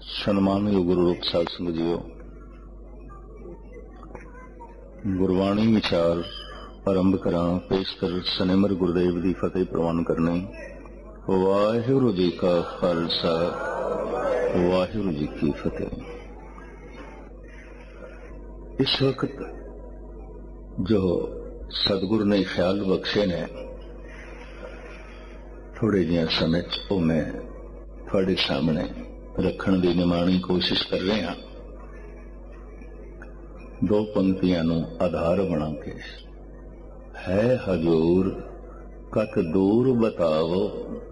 ਸਨਮਾਨਯੋਗ ਗੁਰੂ ਰੂਪ ਸਾਧ ਸੰਗਤ ਜੀਓ, ਗੁਰਬਾਣੀ ਵਿਚਾਰ ਆਰੰਭ ਕਰਾਂ। ਪੇਸ਼ਕਰ ਸਨਿਮਰ ਗੁਰਦੇਵ ਦੀ ਫਤਿਹ ਪ੍ਰਵਾਨ ਕਰਨੀ। ਵਾਹਿਗੁਰੂ ਜੀ ਕਾ ਖਾਲਸਾ, ਵਾਹਿਗੁਰੂ ਜੀ ਕੀ ਫਤਿਹ। ਇਸ ਵਕਤ ਜੋ ਸਤਿਗੁਰ ਨੇ ਖਿਆਲ ਬਖਸ਼ੇ ਨੇ, ਥੋੜੇ ਜਿਹੇ ਸਮੇਂ 'ਚ ਉਹ ਮੈਂ ਤੁਹਾਡੇ ਸਾਹਮਣੇ ਰੱਖਣ ਦੀ ਨਿਮਾਣੀ ਕੋਸ਼ਿਸ਼ ਕਰ ਰਹੇ ਹਾਂ। ਦੋ ਪੰਕਤੀਆਂ ਨੂੰ ਆਧਾਰ ਬਣਾ ਕੇ, ਹੈ ਹਜੂਰ ਕਤ ਦੂਰ ਬਤਾਵੋ,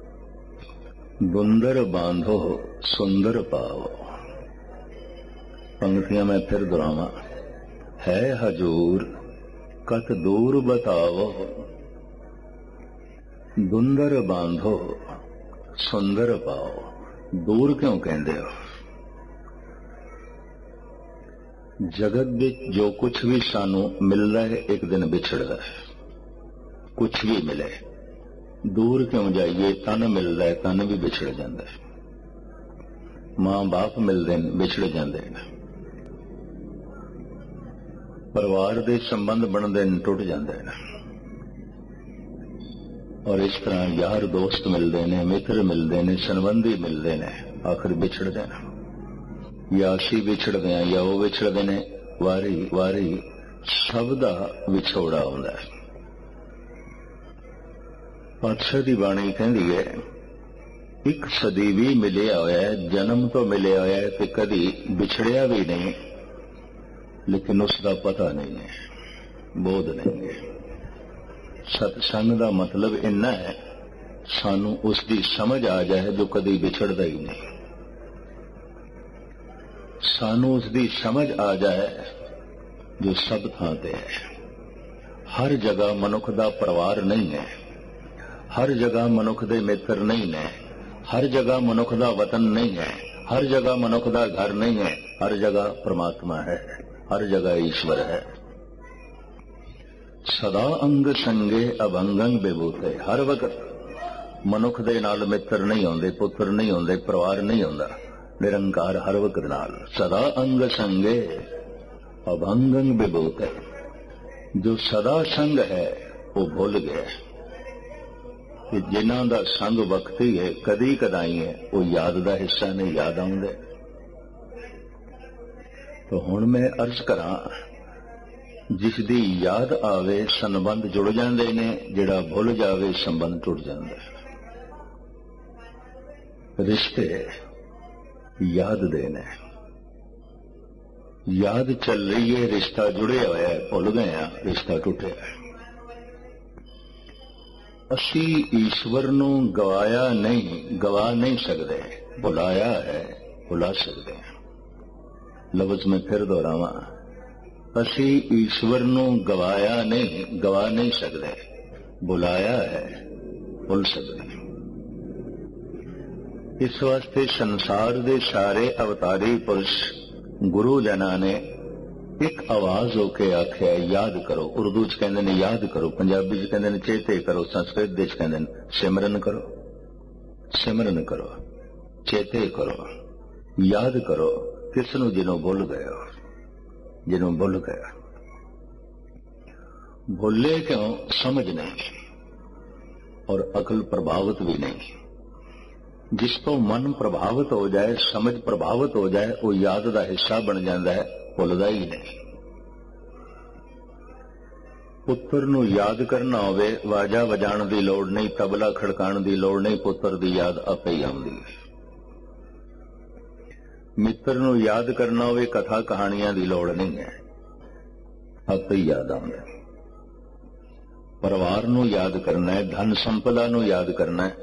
ਦੁੰਦਰ ਬਾਂਧੋ ਸੁੰਦਰ ਪਾਵੋ। ਪੰਕਤੀਆਂ ਮੈਂ ਫਿਰ ਦੁਹਰਾਵਾਂ। ਹੈ ਹਜੂਰ ਕਤ ਦੂਰ ਬਤਾਵੋ, ਦੁੰਦਰ ਬਾਂਧੋ ਸੁੰਦਰ ਪਾਓ। ਦੂਰ ਕਿਉਂ ਕਹਿੰਦੇ ਹੋ? ਜਗਤ ਵਿੱਚ ਜੋ ਕੁਝ ਵੀ ਸਾਨੂੰ ਮਿਲਦਾ ਹੈ, ਇੱਕ ਦਿਨ ਵਿਛੜਦਾ ਹੈ। ਕੁਝ ਵੀ ਮਿਲੇ, ਦੂਰ ਕਿਉਂ ਜਾਈਏ? ਤਨ ਮਿਲਦਾ ਹੈ, ਤਨ ਵੀ ਵਿਛੜ ਜਾਂਦਾ ਹੈ। ਮਾਂ ਬਾਪ ਮਿਲਦੇ ਨੇ, ਵਿਛੜ ਜਾਂਦੇ ਨੇ। ਪਰਿਵਾਰ ਦੇ ਸੰਬੰਧ ਬਣਦੇ ਨੇ, ਟੁੱਟ ਜਾਂਦੇ ਨੇ। ਔਰ ਇਸ ਤਰ੍ਹਾਂ ਯਾਰ ਦੋਸਤ ਮਿਲਦੇ ਨੇ, ਮਿੱਤਰ ਮਿਲਦੇ ਨੇ, ਸੰਬੰਧੀ ਮਿਲਦੇ ਨੇ, ਆਖਰ ਵਿਛੜਦੇ ਨੇ। ਜਾਂ ਅਸੀਂ ਵਿਛੜਦੇ ਹਾਂ ਜਾਂ ਉਹ ਵਿਛੜਦੇ ਨੇ। ਵਾਰੀ ਵਾਰੀ ਸਭ ਦਾ ਵਿਛੋੜਾ ਆਉਂਦਾ ਹੈ। ਪਾਤਸ਼ਾਹ ਦੀ ਬਾਣੀ ਕਹਿੰਦੀ ਹੈ, ਇੱਕ ਸਦੀ ਵੀ ਮਿਲਿਆ ਹੋਇਆ ਹੈ, ਜਨਮ ਤੋਂ ਮਿਲਿਆ ਹੋਇਆ ਹੈ, ਤੇ ਕਦੀ ਵਿਛੜਿਆ ਵੀ ਨਹੀਂ, ਲੇਕਿਨ ਉਸ ਦਾ ਪਤਾ ਨਹੀਂ ਹੈ, ਬੋਧ ਨਹੀਂ ਹੈ। ਸਤਸੰਗ ਦਾ ਮਤਲਬ ਇੰਨਾ ਹੈ, ਸਾਨੂੰ ਉਸ ਦੀ ਸਮਝ ਆ ਜਾਏ ਜੋ ਕਦੀ ਵਿਛੜਦਾ ਹੀ ਨਹੀਂ। ਸਾਨੂੰ ਉਸ ਦੀ ਸਮਝ ਆ ਜਾਏ ਜੋ ਸਭ ਥਾਂ ਤੇ ਹੈ। ਹਰ ਜਗ੍ਹਾ ਮਨੁੱਖ ਦਾ ਪਰਿਵਾਰ ਨਹੀਂ ਹੈ, ਹਰ ਜਗ੍ਹਾ ਮਨੁੱਖ ਦੇ ਮਿੱਤਰ ਨਹੀਂ ਨੇ, ਹਰ ਜਗ੍ਹਾ ਮਨੁੱਖ ਦਾ ਵਤਨ ਨਹੀਂ ਹੈ, ਹਰ ਜਗ੍ਹਾ ਮਨੁੱਖ ਦਾ ਘਰ ਨਹੀਂ ਹੈ। ਹਰ ਜਗ੍ਹਾ ਪ੍ਰਮਾਤਮਾ ਹੈ, ਹਰ ਜਗ੍ਹਾ ਈਸ਼ਵਰ ਹੈ। ਸਦਾ ਅੰਗ ਸੰਗੇ ਅਭੰਗੰ ਵਿਭੂਤੇ। ਹਰ ਵਕਤ ਮਨੁੱਖ ਦੇ ਨਾਲ ਮਿੱਤਰ ਨਹੀਂ ਆਉਂਦੇ, ਪੁੱਤਰ ਨਹੀਂ ਆਉਂਦੇ, ਪਰਿਵਾਰ ਨਹੀਂ ਆਉਂਦਾ। ਨਿਰੰਕਾਰ ਹਰ ਵਕਤ ਨਾਲ। ਸਦਾ ਅੰਗ ਸੰਗੇ ਅਭੰਗੰ ਵਿਭੂਤੇ। ਜੋ ਸਦਾ ਸੰਗ ਹੈ ਉਹ ਭੁੱਲ ਗਿਆ ਕਿ ਜਿਨ੍ਹਾਂ ਦਾ ਸੰਗ ਵਕਤੀ ਹੈ, ਕਦੀ ਕਦਾਈ ਹੈ, ਉਹ ਯਾਦ ਦਾ ਹਿੱਸਾ ਨਹੀਂ, ਯਾਦ ਆਉਂਦੇ। ਤਾਂ ਹੁਣ ਮੈਂ ਅਰਜ਼ ਕਰਾਂ, ਜਿਸ ਦੀ ਯਾਦ ਆਵੇ ਸੰਬੰਧ ਜੁੜ ਜਾਂਦੇ ਨੇ, ਜਿਹੜਾ ਭੁੱਲ ਜਾਵੇ ਸੰਬੰਧ ਟੁੱਟ ਜਾਂਦਾ ਹੈ। ਰਿਸ਼ਤੇ ਯਾਦ ਦੇ ਨੇ। ਯਾਦ ਚੱਲ ਰਹੀ ਹੈ, ਰਿਸ਼ਤਾ ਜੁੜਿਆ ਹੋਇਆ ਹੈ, ਭੁੱਲ ਗਏ ਹਾਂ, ਰਿਸ਼ਤਾ ਟੁੱਟਿਆ ਹੈ। ਅਸੀਂ ਈਸ਼ਵਰ ਨੂੰ ਗਵਾਇਆ ਨਹੀਂ, ਗਵਾ ਨਹੀਂ ਸਕਦੇ, ਭੁਲਾਇਆ ਹੈ, ਭੁਲਾ ਸਕਦੇ ਹਾਂ। ਲਫ਼ਜ਼ ਮੈਂ ਫਿਰ ਦੁਹਰਾਵਾਂ। ਅਸੀਂ ਈਸ਼ਵਰ ਨੂੰ ਗਵਾਇਆ ਨਹੀਂ, ਗਵਾ ਨਹੀਂ ਸਕਦੇ, ਬੁਲਾਇਆ ਹੈ, ਭੁੱਲ ਸਕਦੇ। ਇਸ ਵਾਸਤੇ ਸੰਸਾਰ ਦੇ ਸਾਰੇ ਅਵਤਾਰੀ ਪੁਰਸ਼ ਗੁਰੂ ਜਨਾਂ ਨੇ ਇੱਕ ਆਵਾਜ਼ ਹੋ ਕੇ ਆਖਿਆ, ਯਾਦ ਕਰੋ। ਉਰਦੂ 'ਚ ਕਹਿੰਦੇ ਨੇ ਯਾਦ ਕਰੋ, ਪੰਜਾਬੀ 'ਚ ਕਹਿੰਦੇ ਨੇ ਚੇਤੇ ਕਰੋ, ਸੰਸਕ੍ਰਿਤ ਦੇ 'ਚ ਕਹਿੰਦੇ ਨੇ ਸਿਮਰਨ ਕਰੋ। ਸਿਮਰਨ ਕਰੋ, ਚੇਤੇ ਕਰੋ, ਯਾਦ ਕਰੋ। ਕਿਸ ਨੂੰ? ਜਿਹਨੂੰ ਭੁੱਲ ਗਏ ਹੋ, ਜਿਹਨੂੰ ਭੁੱਲ ਗਿਆ। ਭੁੱਲੇ ਕਿਉਂ? ਸਮਝ ਨਹੀਂ, ਔਰ ਅਕਲ ਪ੍ਰਭਾਵਿਤ ਵੀ ਨਹੀਂ। ਜਿਸ ਤੋਂ ਮਨ ਪ੍ਰਭਾਵਿਤ ਹੋ ਜਾਏ, ਸਮਝ ਪ੍ਰਭਾਵਿਤ ਹੋ ਜਾਏ, ਉਹ ਯਾਦ ਦਾ ਹਿੱਸਾ ਬਣ ਜਾਂਦਾ ਹੈ, ਭੁੱਲਦਾ ਹੀ ਨਹੀਂ। ਪੁੱਤਰ ਨੂੰ ਯਾਦ ਕਰਨਾ ਹੋਵੇ, ਵਾਜਾ ਵਜਾਉਣ ਦੀ ਲੋੜ ਨਹੀਂ, ਤਬਲਾ ਖੜਕਾਉਣ ਦੀ ਲੋੜ ਨਹੀਂ, ਪੁੱਤਰ ਦੀ ਯਾਦ ਆਪੇ ਹੀ ਆਉਂਦੀ ਹੈ। ਮਿੱਤਰ ਨੂੰ ਯਾਦ ਕਰਨਾ ਹੋਵੇ, ਕਥਾ ਕਹਾਣੀਆਂ ਦੀ ਲੋੜ ਨਹੀਂ ਹੈ, ਆਪੇ ਹੀ ਯਾਦ ਆਉਂਦਾ। ਪਰਿਵਾਰ ਨੂੰ ਯਾਦ ਕਰਨਾ ਹੈ, ਧਨ ਸੰਪਦਾ ਨੂੰ ਯਾਦ ਕਰਨਾ ਹੈ,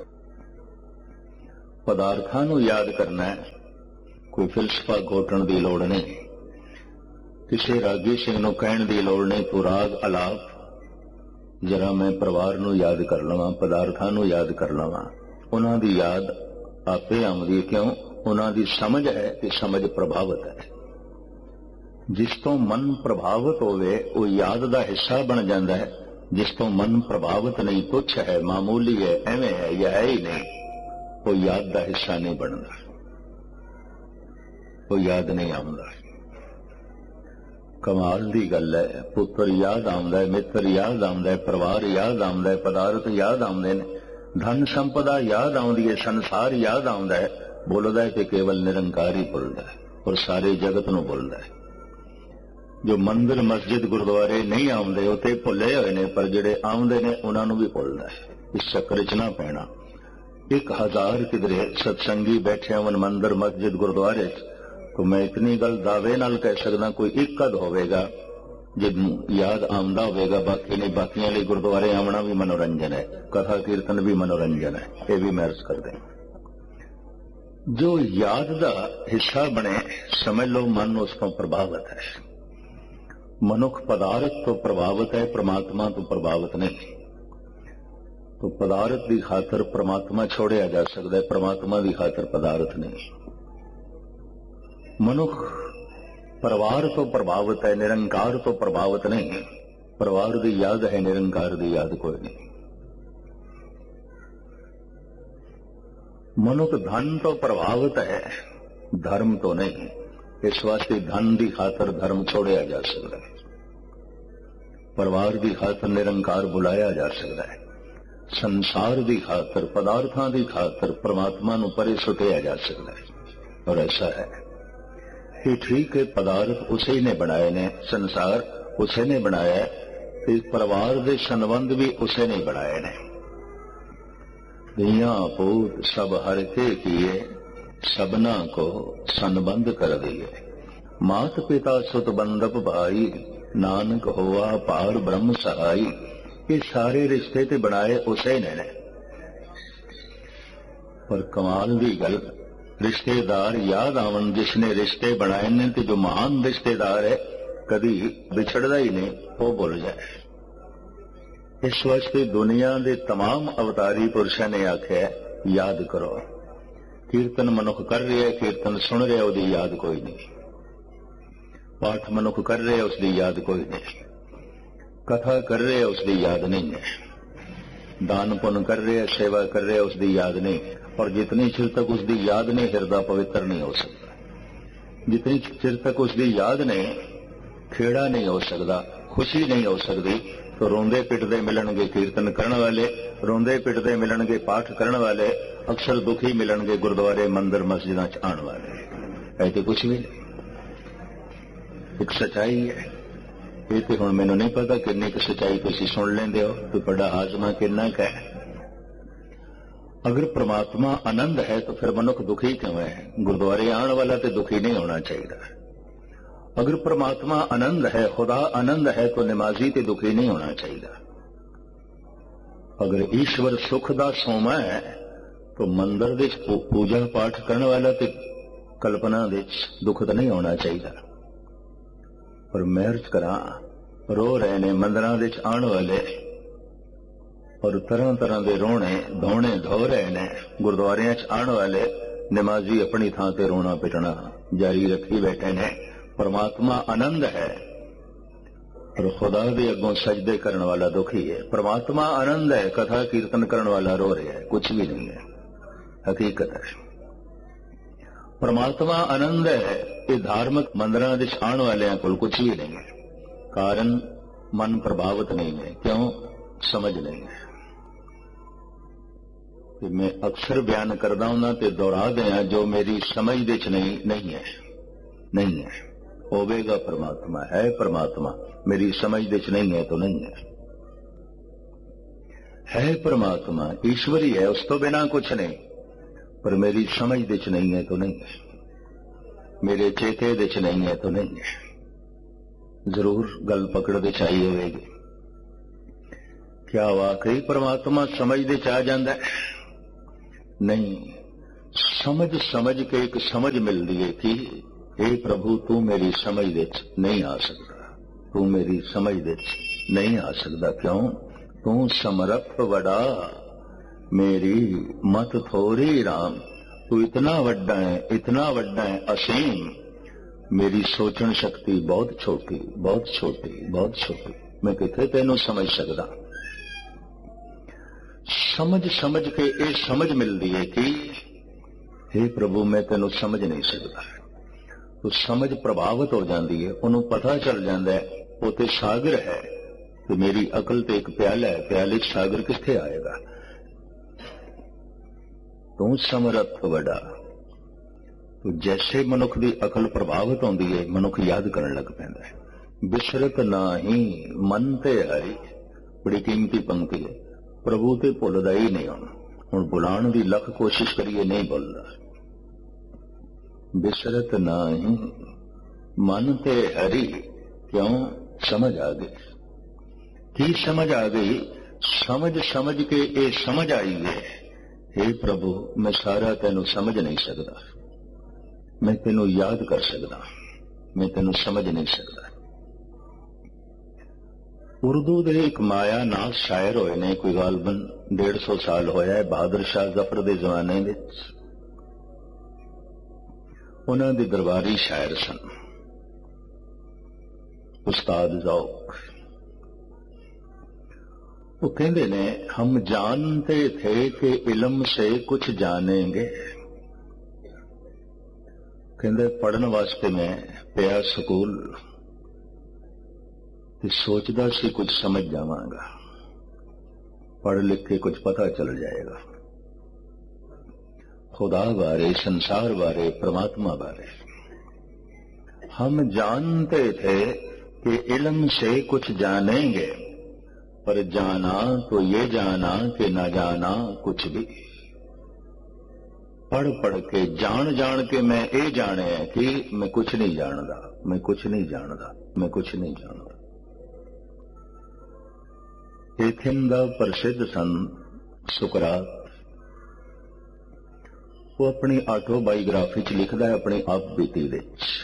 ਪਦਾਰਥਾਂ ਨੂੰ ਯਾਦ ਕਰਨਾ ਹੈ, ਕੋਈ ਫਿਲਸਫਾ ਘੋਟਣ ਦੀ ਲੋੜ ਨਹੀਂ। ਕਿਸੇ ਰਾਗੀ ਸਿੰਘ ਨੂੰ ਕਹਿਣ ਦੀ ਲੋੜ ਨਹੀਂ, ਤੂੰ ਰਾਗ ਅਲਾਪ ਜਰਾ ਮੈਂ ਪਰਿਵਾਰ ਨੂੰ ਯਾਦ ਕਰ ਲਵਾਂ, ਪਦਾਰਥਾਂ ਨੂੰ ਯਾਦ ਕਰ ਲਵਾਂ। ਉਹਨਾਂ ਦੀ ਯਾਦ ਆਪੇ ਆਉਂਦੀ। ਕਿਉਂ? ਉਹਨਾਂ ਦੀ ਸਮਝ ਹੈ ਕਿ ਸਮਝ ਪ੍ਰਭਾਵਿਤ ਹੈ। ਜਿਸ ਤੋਂ ਮਨ ਪ੍ਰਭਾਵਿਤ ਹੋਵੇ ਉਹ ਯਾਦ ਦਾ ਹਿੱਸਾ ਬਣ ਜਾਂਦਾ ਹੈ। ਜਿਸ ਤੋਂ ਮਨ ਪ੍ਰਭਾਵਿਤ ਨਹੀਂ, ਤੁੱਛ ਹੈ, ਮਾਮੂਲੀ ਹੈ, ਐਵੇਂ ਹੈ ਜਾਂ ਹੈ ਹੀ ਨਹੀਂ, ਉਹ ਯਾਦ ਦਾ ਹਿੱਸਾ ਨਹੀਂ ਬਣਦਾ। ਉਹ ਯਾਦ ਨਹੀਂ ਆਉਂਦਾ। ਕਮਾਲ ਦੀ ਗੱਲ ਹੈ, ਪੁੱਤਰ ਯਾਦ ਆਉਂਦਾ ਹੈ, ਮਿੱਤਰ ਯਾਦ ਆਉਂਦਾ ਹੈ, ਪਰਿਵਾਰ ਯਾਦ ਆਉਂਦਾ ਹੈ, ਪਦਾਰਥ ਯਾਦ ਆਉਂਦੇ ਨੇ, ਧਨ ਸੰਪਦਾ ਯਾਦ ਆਉਂਦੀ ਹੈ, ਸੰਸਾਰ ਯਾਦ ਆਉਂਦਾ ਹੈ। ਬੋਲਦਾ ਹੈ ਤੇ ਕੇਵਲ ਨਿਰੰਕਾਰ ਹੀ ਬੋਲਦਾ ਹੈ ਔਰ ਸਾਰੇ ਜਗਤ ਨੂੰ ਬੋਲਦਾ ਹੈ। ਜੋ ਮੰਦਿਰ ਮਸਜਿਦ ਗੁਰਦੁਆਰੇ ਨਹੀਂ ਆਉਂਦੇ ਉਹ ਤੇ ਭੁੱਲੇ ਹੋਏ ਨੇ, ਪਰ ਜਿਹੜੇ ਆਉਂਦੇ ਨੇ ਉਹਨਾਂ ਨੂੰ ਵੀ ਭੁੱਲਦਾ ਹੈ। ਇਸ ਚੱਕਰ 'ਚ ਨਾ ਪੈਣਾ। 1000 ਕਿਧਰੇ ਸਤਸੰਗੀ ਬੈਠੇ ਹੋਣ ਮੰਦਿਰ ਮਸਜਿਦ ਗੁਰਦੁਆਰੇ 'ਚ, ਤਾਂ ਮੈਂ ਇਤਨੀ ਗੱਲ ਦਾਅਵੇ ਨਾਲ ਕਹਿ ਸਕਦਾ ਕੋਈ ਇੱਕ ਅੱਧ ਹੋਵੇਗਾ ਜਿਹਨੂੰ ਯਾਦ ਆਉਂਦਾ ਹੋਵੇਗਾ, ਬਾਕੀ ਨਹੀਂ। ਬਾਕੀਆਂ ਲਈ ਗੁਰਦੁਆਰੇ ਆਉਣਾ ਵੀ ਮਨੋਰੰਜਨ ਹੈ, ਕਥਾ ਕੀਰਤਨ ਵੀ ਮਨੋਰੰਜਨ ਹੈ, ਇਹ ਵੀ ਮੈਂ ਅਰਜ਼ ਕਰਦੇ ਹਾਂ। ਜੋ ਯਾਦ ਦਾ ਹਿੱਸਾ ਬਣੇ, ਸਮਝ ਲਓ ਮਨ ਉਸ ਤੋਂ ਪ੍ਰਭਾਵਿਤ ਹੈ। ਮਨੁੱਖ ਪਦਾਰਥ ਤੋਂ ਪ੍ਰਭਾਵਿਤ ਹੈ, ਪ੍ਰਮਾਤਮਾ ਤੋਂ ਪ੍ਰਭਾਵਿਤ ਨਹੀਂ। तो पदार्थ की खातर परमात्मा छोड़िया जा सकता है, परमात्मा की खातर पदार्थ नहीं। मनुख परिवार तो प्रभावित है, निरंकार तो प्रभावित नहीं। परिवार की याद है, निरंकार की याद कोई नहीं। मनुख धन तो प्रभावित है, धर्म तो नहीं। इस वास्ते धन की खातर धर्म छोड़िया जा सकता है, परिवार की खातर निरंकार बुलाया जा सकता है, संसार की खातर पदार्थों की खातर परमात्मा नूं परे सुटिया जा सकता है। और ऐसा है कि ठीक है, पदार्थ उसे ने बनाए ने, संसार उसे ने बनाया है, इस परिवार के संबंध भी उसे ने बनाए ने। दिया पूत सब हर के किए, सबना को संबंध कर दिए। मात पिता सुत बंधप भाई, नानक होआ पार ब्रह्म सहाई। ये सारे रिश्ते ते बनाए उसे ने। पर कमाल दी गल, रिश्तेदार याद आवन जिसने रिश्ते बनाए ने, ते जो महान रिश्तेदार है कदी बिछड़दा ही नहीं, वो भुल जाए। इस वास्ते दुनिया के तमाम अवतारी पुरुषों ने आख्या याद करो। कीर्तन मनुख कर रहा है, कीर्तन सुन रहा, उसकी याद कोई नहीं। पाठ मनुख कर रहा है, उसकी याद कोई नहीं। कथा कर रहे उसकी याद नहीं है, दान पुण्य कर रहे, सेवा कर रहे, उसकी याद नहीं। और जितनी चिर तक उसकी याद नहीं, हृदय पवित्र नहीं हो सकता। जितनी चिर तक उसकी याद नहीं, खेड़ा नहीं हो सकता, खुशी नहीं हो सकती। तो रोंदे पिटदे मिलणगे कीर्तन करने वाले, रोंदे पिटदे मिलणगे पाठ करने वाले, अक्सर दुखी मिलणगे गुरुद्वारे मंदिर मस्जिदां च आने वाले। ऐसे कुछ भी नहीं, एक सच्चाई है। ये तो हुण मैनूं नहीं पता किन्नी क सच्चाई तुसीं सुन लेंदे हो, तो बड़ा हाजमा किन्ना क है। अगर परमात्मा आनंद है तो फिर मनुख दुखी क्यों है? गुरुद्वारे आने वाला तो दुखी नहीं होना चाहिए। अगर परमात्मा आनंद है, खुदा आनंद है, तो नमाजी तो दुखी नहीं होना चाहिए। अगर ईश्वर सुख दा सोमा है तो मंदिर दे पूजा पाठ करने वाला तो कल्पना दे दुख तो नहीं होना चाहिए। पर मैं अर्ज करा, रो रहे ने मंदिरां दे आण वाले, और तरह तरह के रोने धोने धो रहे ने गुरुद्वारियां च आण वाले। नमाजी अपनी थां ते रोना पिटना जारी रखी बैठे ने। परमात्मा आनंद है और खुदा दे अगों सजदे करने वाला दुखी है। परमात्मा आनंद है, कथा कीर्तन करने वाला रो रहा है, कुछ भी नहीं है, हकीकत है। परमात्मा आनंद है, ये धार्मिक मंदिरां दे आण वालियां कोल कुछ भी नहीं है। कारण मन प्रभावित नहीं है। क्यों? समझ नहीं है। कि मैं अक्सर बयान करदा हूं ते दोहरा दिया, जो मेरी समझ दे च नहीं है। होवेगा परमात्मा, है परमात्मा, मेरी समझ दे च नहीं है तो नहीं है परमात्मा, ईश्वरी है, उस तो बिना कुछ नहीं। पर मेरी समझ दे च नहीं है तो नहीं है, मेरे चेते दे च नहीं है तो नहीं है। जरूर गल पकड़ दे चाहिए होगी। क्या वाकई परमात्मा समझ दे च आ जांदा है? नहीं। समझ के एक समझ मिलती है कि हे प्रभु, तू मेरी समझ दे च नहीं आ सकता, तू मेरी समझ दे च नहीं आ सकता। क्यों? तू समर्थ वड़ा, मेरी मत थोड़ी राम। तू इतना वड्डा है असीम, मेरी सोचन शक्ति बहुत छोटी, बहुत छोटी, बहुत छोटी। मैं किथे तेनों समझ सकता। समझ के ये समझ मिलती है कि हे प्रभु, मैं तेनों समझ नहीं सकता। तो समझ प्रभावित हो जाती है, उन्होंने पता चल जाता है वो तो सागर है, तो मेरी अकल तो एक प्याला है, प्याले सागर किथे आएगा। तू समरथ वड़ा। तो जैसे मनुख की अकल प्रभावित होती है, मनुख याद करने लग पैंदा है। बिसरत नाही मन ते हरि, बड़ी कीमती पंक्ति है। प्रभु ते भुलदा ही नहीं हुण बुलाण दी लख कोशिश करिए, नहीं भुलदा। बिसरत नाही मन ते हरि, क्यों? समझ आ गई। की समझ आ गई? समझ समझ के ये समझ आई है, हे प्रभु मैं सारा तेनू समझ नहीं सकता, मैं तेनू याद कर सकता, मैं तेनू समझ नहीं सकता। उर्दू दे एक माया नाथ शायर होए ने, कोई गालबन 150 साल होया है, बहादुर शाह जफर दे जमाने विच। उन्हां दे दरबारी शायर सन उस्ताद ज़ौक। वो कहते ने, हम जानते थे कि इल्म से कुछ जानेंगे। कहते पढ़न वास्ते मैं पिया स्कूल ते सोचदा सी कुछ समझ जावांगा, पढ़ लिख के कुछ पता चल जाएगा खुदा बारे, संसार बारे, परमात्मा बारे। हम जानते थे कि इल्म से कुछ जानेंगे, पर जाना तो ये जाना कि न जाना कुछ भी। पढ़ पढ़ के जान जान के मैं ये जाने कि मैं कुछ नहीं जानदा, मैं कुछ नहीं जानदा, मैं कुछ नहीं जानदा। एथेंस दा प्रसिद्ध सन सुकरात। वो अपनी ऑटोबायोग्राफी च लिखदा है, अपनी आप बीती दे।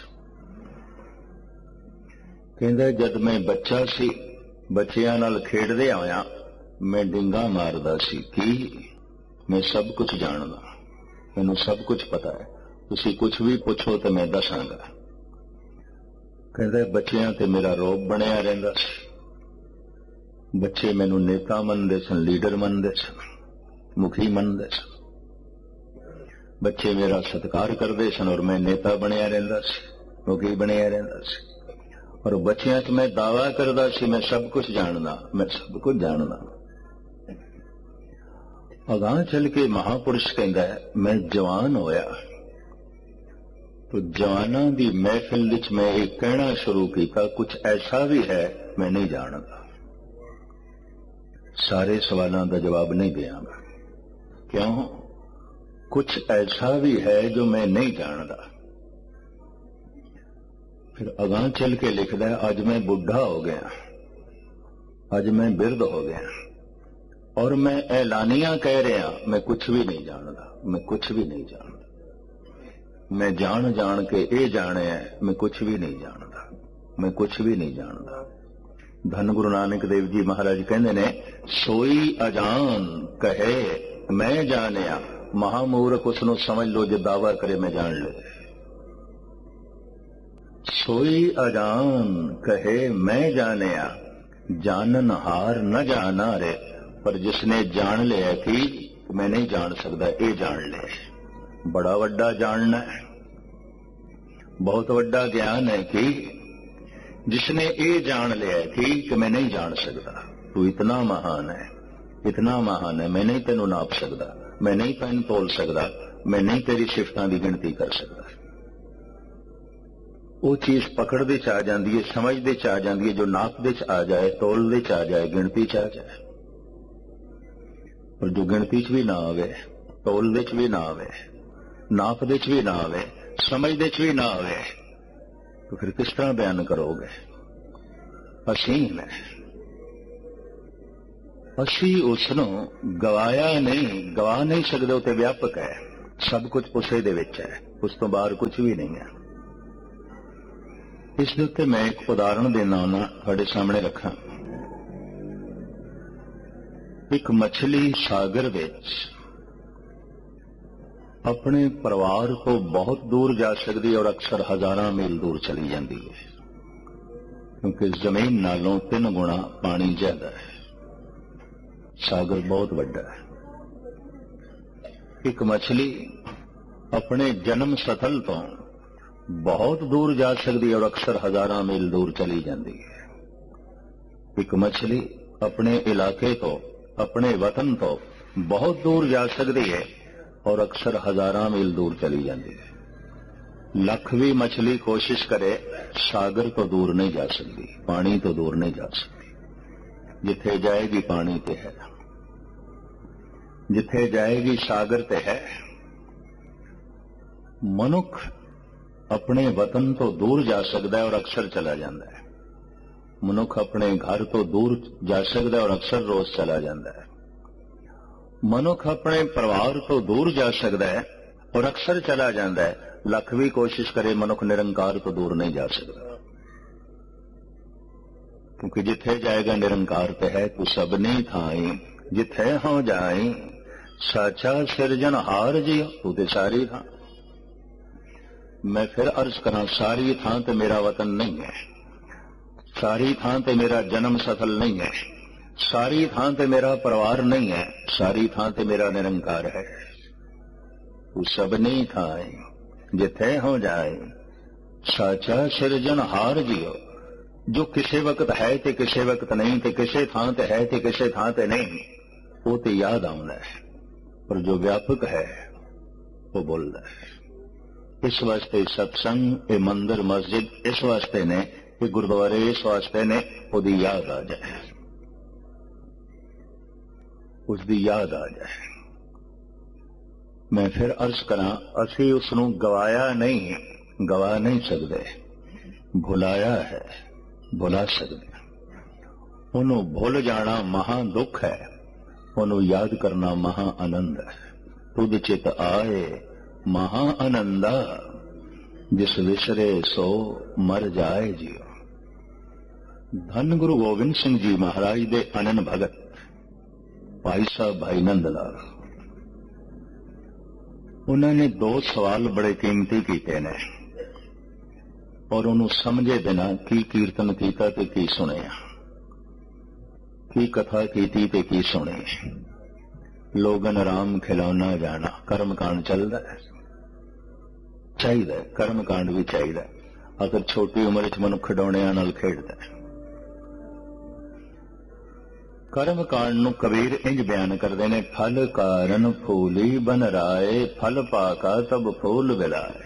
कहंदा जद मैं बच्चा सी, बच्चियां नाल खेडदे आया, मैं डिंगा मारदा सी कि मैं सब कुछ जानदा, मैनू सब कुछ पता है, तुसी कुछ भी पूछो तो मैं दसांगा। कहंदा बच्चियां ते मेरा रोब बनिया रहिंदा सी। बच्चे मैनू नेता मनदे सन, लीडर मनदे सन, मुखी मनदे सन। बच्चे मेरा सत्कार करदे सन और मैं नेता बनिया रहिंदा सी, मुखी बनिया रहिंदा सी। और बच्चियां च मैं दावा करदा सी मैं सब कुछ जानदा, मैं सब कुछ जानदा। अगां चल के महापुरुष कहंदा है, मैं जवान होया तो जवानां दी महफिल विच मैं एक कहना शुरू कीता, कुछ ऐसा भी है मैं नहीं जानदा। सारे सवालों का जवाब नहीं देंगा, क्यों? कुछ ऐसा भी है जो मैं नहीं जानता। फिर अगां चल के लिखदा है, अज मैं बुढ़ा हो गया, अज मैं बिरध हो गया और मैं ऐलानिया कह रहा मैं कुछ भी नहीं जानता, मैं कुछ भी नहीं जानता। मैं जान जान के ये जाने मैं कुछ भी नहीं जानता, मैं कुछ भी नहीं जानता। धन गुरु नानक देव जी महाराज कहते ने, सोई अजान कहे मैं जानिया, महामूर्ख उसनों समझ लो जो दावा करे मैं जान ले। सोई अजान कहे मैं जानिया, जानन हार न जाना रे। पर जिसने जान लिया कि मैं नहीं जान सकता, ये जान ले। बड़ा वड्डा जानना है, बहुत वड्डा ज्ञान है कि जिसने ये जान लिया कि मैं नहीं जान सकता, तू इतना महान है, इतना महान है, मैं नहीं तेनू नाप सकता, मैं नहीं तैन तोल सकता, मैं नहीं तेरी सिफतां दी गिनती कर सकता। वो चीज पकड़ दे च आ जाती है, समझ दे च आ जाती है, जो नाप दे च आ जाए, तोल दे च आ जाए, गिनती च आ जाए। और जो गिनती च भी ना आवे, तोल दे च भी ना आवे, नाप दे च भी ना आवे, समझ दे च भी ना आवे, तो फिर किस तरह बयान करोगे? असीम है, असी उसनों गवाया नहीं, गवा नहीं सकते, उते व्यापक है, सब कुछ उसे दे विच है, उस तो बाहर कुछ भी नहीं है। इस दे उत्ते मैं एक उदाहरण देना होना तुहाडे सामने रखा। एक मछली सागर विच अपने परिवार को बहुत दूर जा सकती है और अक्सर हजारां मील दूर चली जाती है, क्योंकि जमीन नालों 3 गुणा पानी ज्यादा है, सागर बहुत बड़ा है। एक मछली अपने जन्म स्थल तो बहुत दूर जा सकती है और अक्सर हजारां मील दूर चली जाती है। एक मछली अपने इलाके तो, अपने वतन तो बहुत दूर जा सकती है और अक्सर हजारां मील दूर चली जाती है। लख भी मछली कोशिश करे, सागर तो दूर नहीं जा सकती, पानी तो दूर नहीं जा सकती। जिथे जाएगी पानी ते है, जिथे जाएगी सागर ते है। मनुख अपने वतन तो दूर जा सकता है और अक्सर चला जाता है। मनुख अपने घर तो दूर जा सकता है और अक्सर रोज चला जाता है। मनुख अपने परिवार तो दूर जा सकता है और अक्सर चला जाता है। लख भी कोशिश करे, मनुख निरंकार तो दूर नहीं जा सकता, क्योंकि जिथे जाएगा निरंकार ते है। तू सबनी थाई जिथे हो जाई, साचा सिरजनहार जी तू ते सारी थां। मैं फिर अर्ज करा, सारी थां ते मेरा वतन नहीं है, सारी थां ते मेरा जन्म सफल नहीं है, सारी थां ते मेरा परिवार नहीं है, सारी थां ते मेरा निरंकार है। तू सबनी थाई जिथे हो जाए, साचा सिरजनहार जियो। जो किसी वक्त है ते किसी वक्त नहीं, ते किसी थां ते है ते किसी थां ते नहीं, वो ते याद आउंदा है। पर जो व्यापक है वो बोलता है। इस वास्ते सत्संग, ये मंदिर मस्जिद इस वास्ते ने, ये गुरुद्वारे इस वास्ते ने, उसकी याद आ जाए, उसकी याद आ जाए। मैं फिर अर्ज करा, असी उसनू गवाया नहीं, गवा नहीं सकते, भुलाया है, भुला सकते। उन्हों भुल जाना महा दुख है, उन्हों याद करना महा आनंद है। तुद चित आए महा आनंदा, जिस विसरे सो मर जाए जियो। धन गुरु गोबिंद सिंह जी महाराज दे अनन भगत भाई साहब भाई नंद लाल, उन्होंने दो सवाल बड़े कीमती कीते ने और उन्होंने समझे बिना की कीर्तन कीता ते की सुनिया, की कथा कीती ते की सुनी। लोगन राम खिलौना जाना, कर्मकांड चलता है, चाहिए कर्मकांड भी चाहिए। अगर छोटी उम्र च मनुख खिडौणियां नाल खेडदा है। कर्म कांड नूं कबीर इंज बयान करते हैं, फल कारण फूली बन राए, फल पाका तब फूल बिलाए।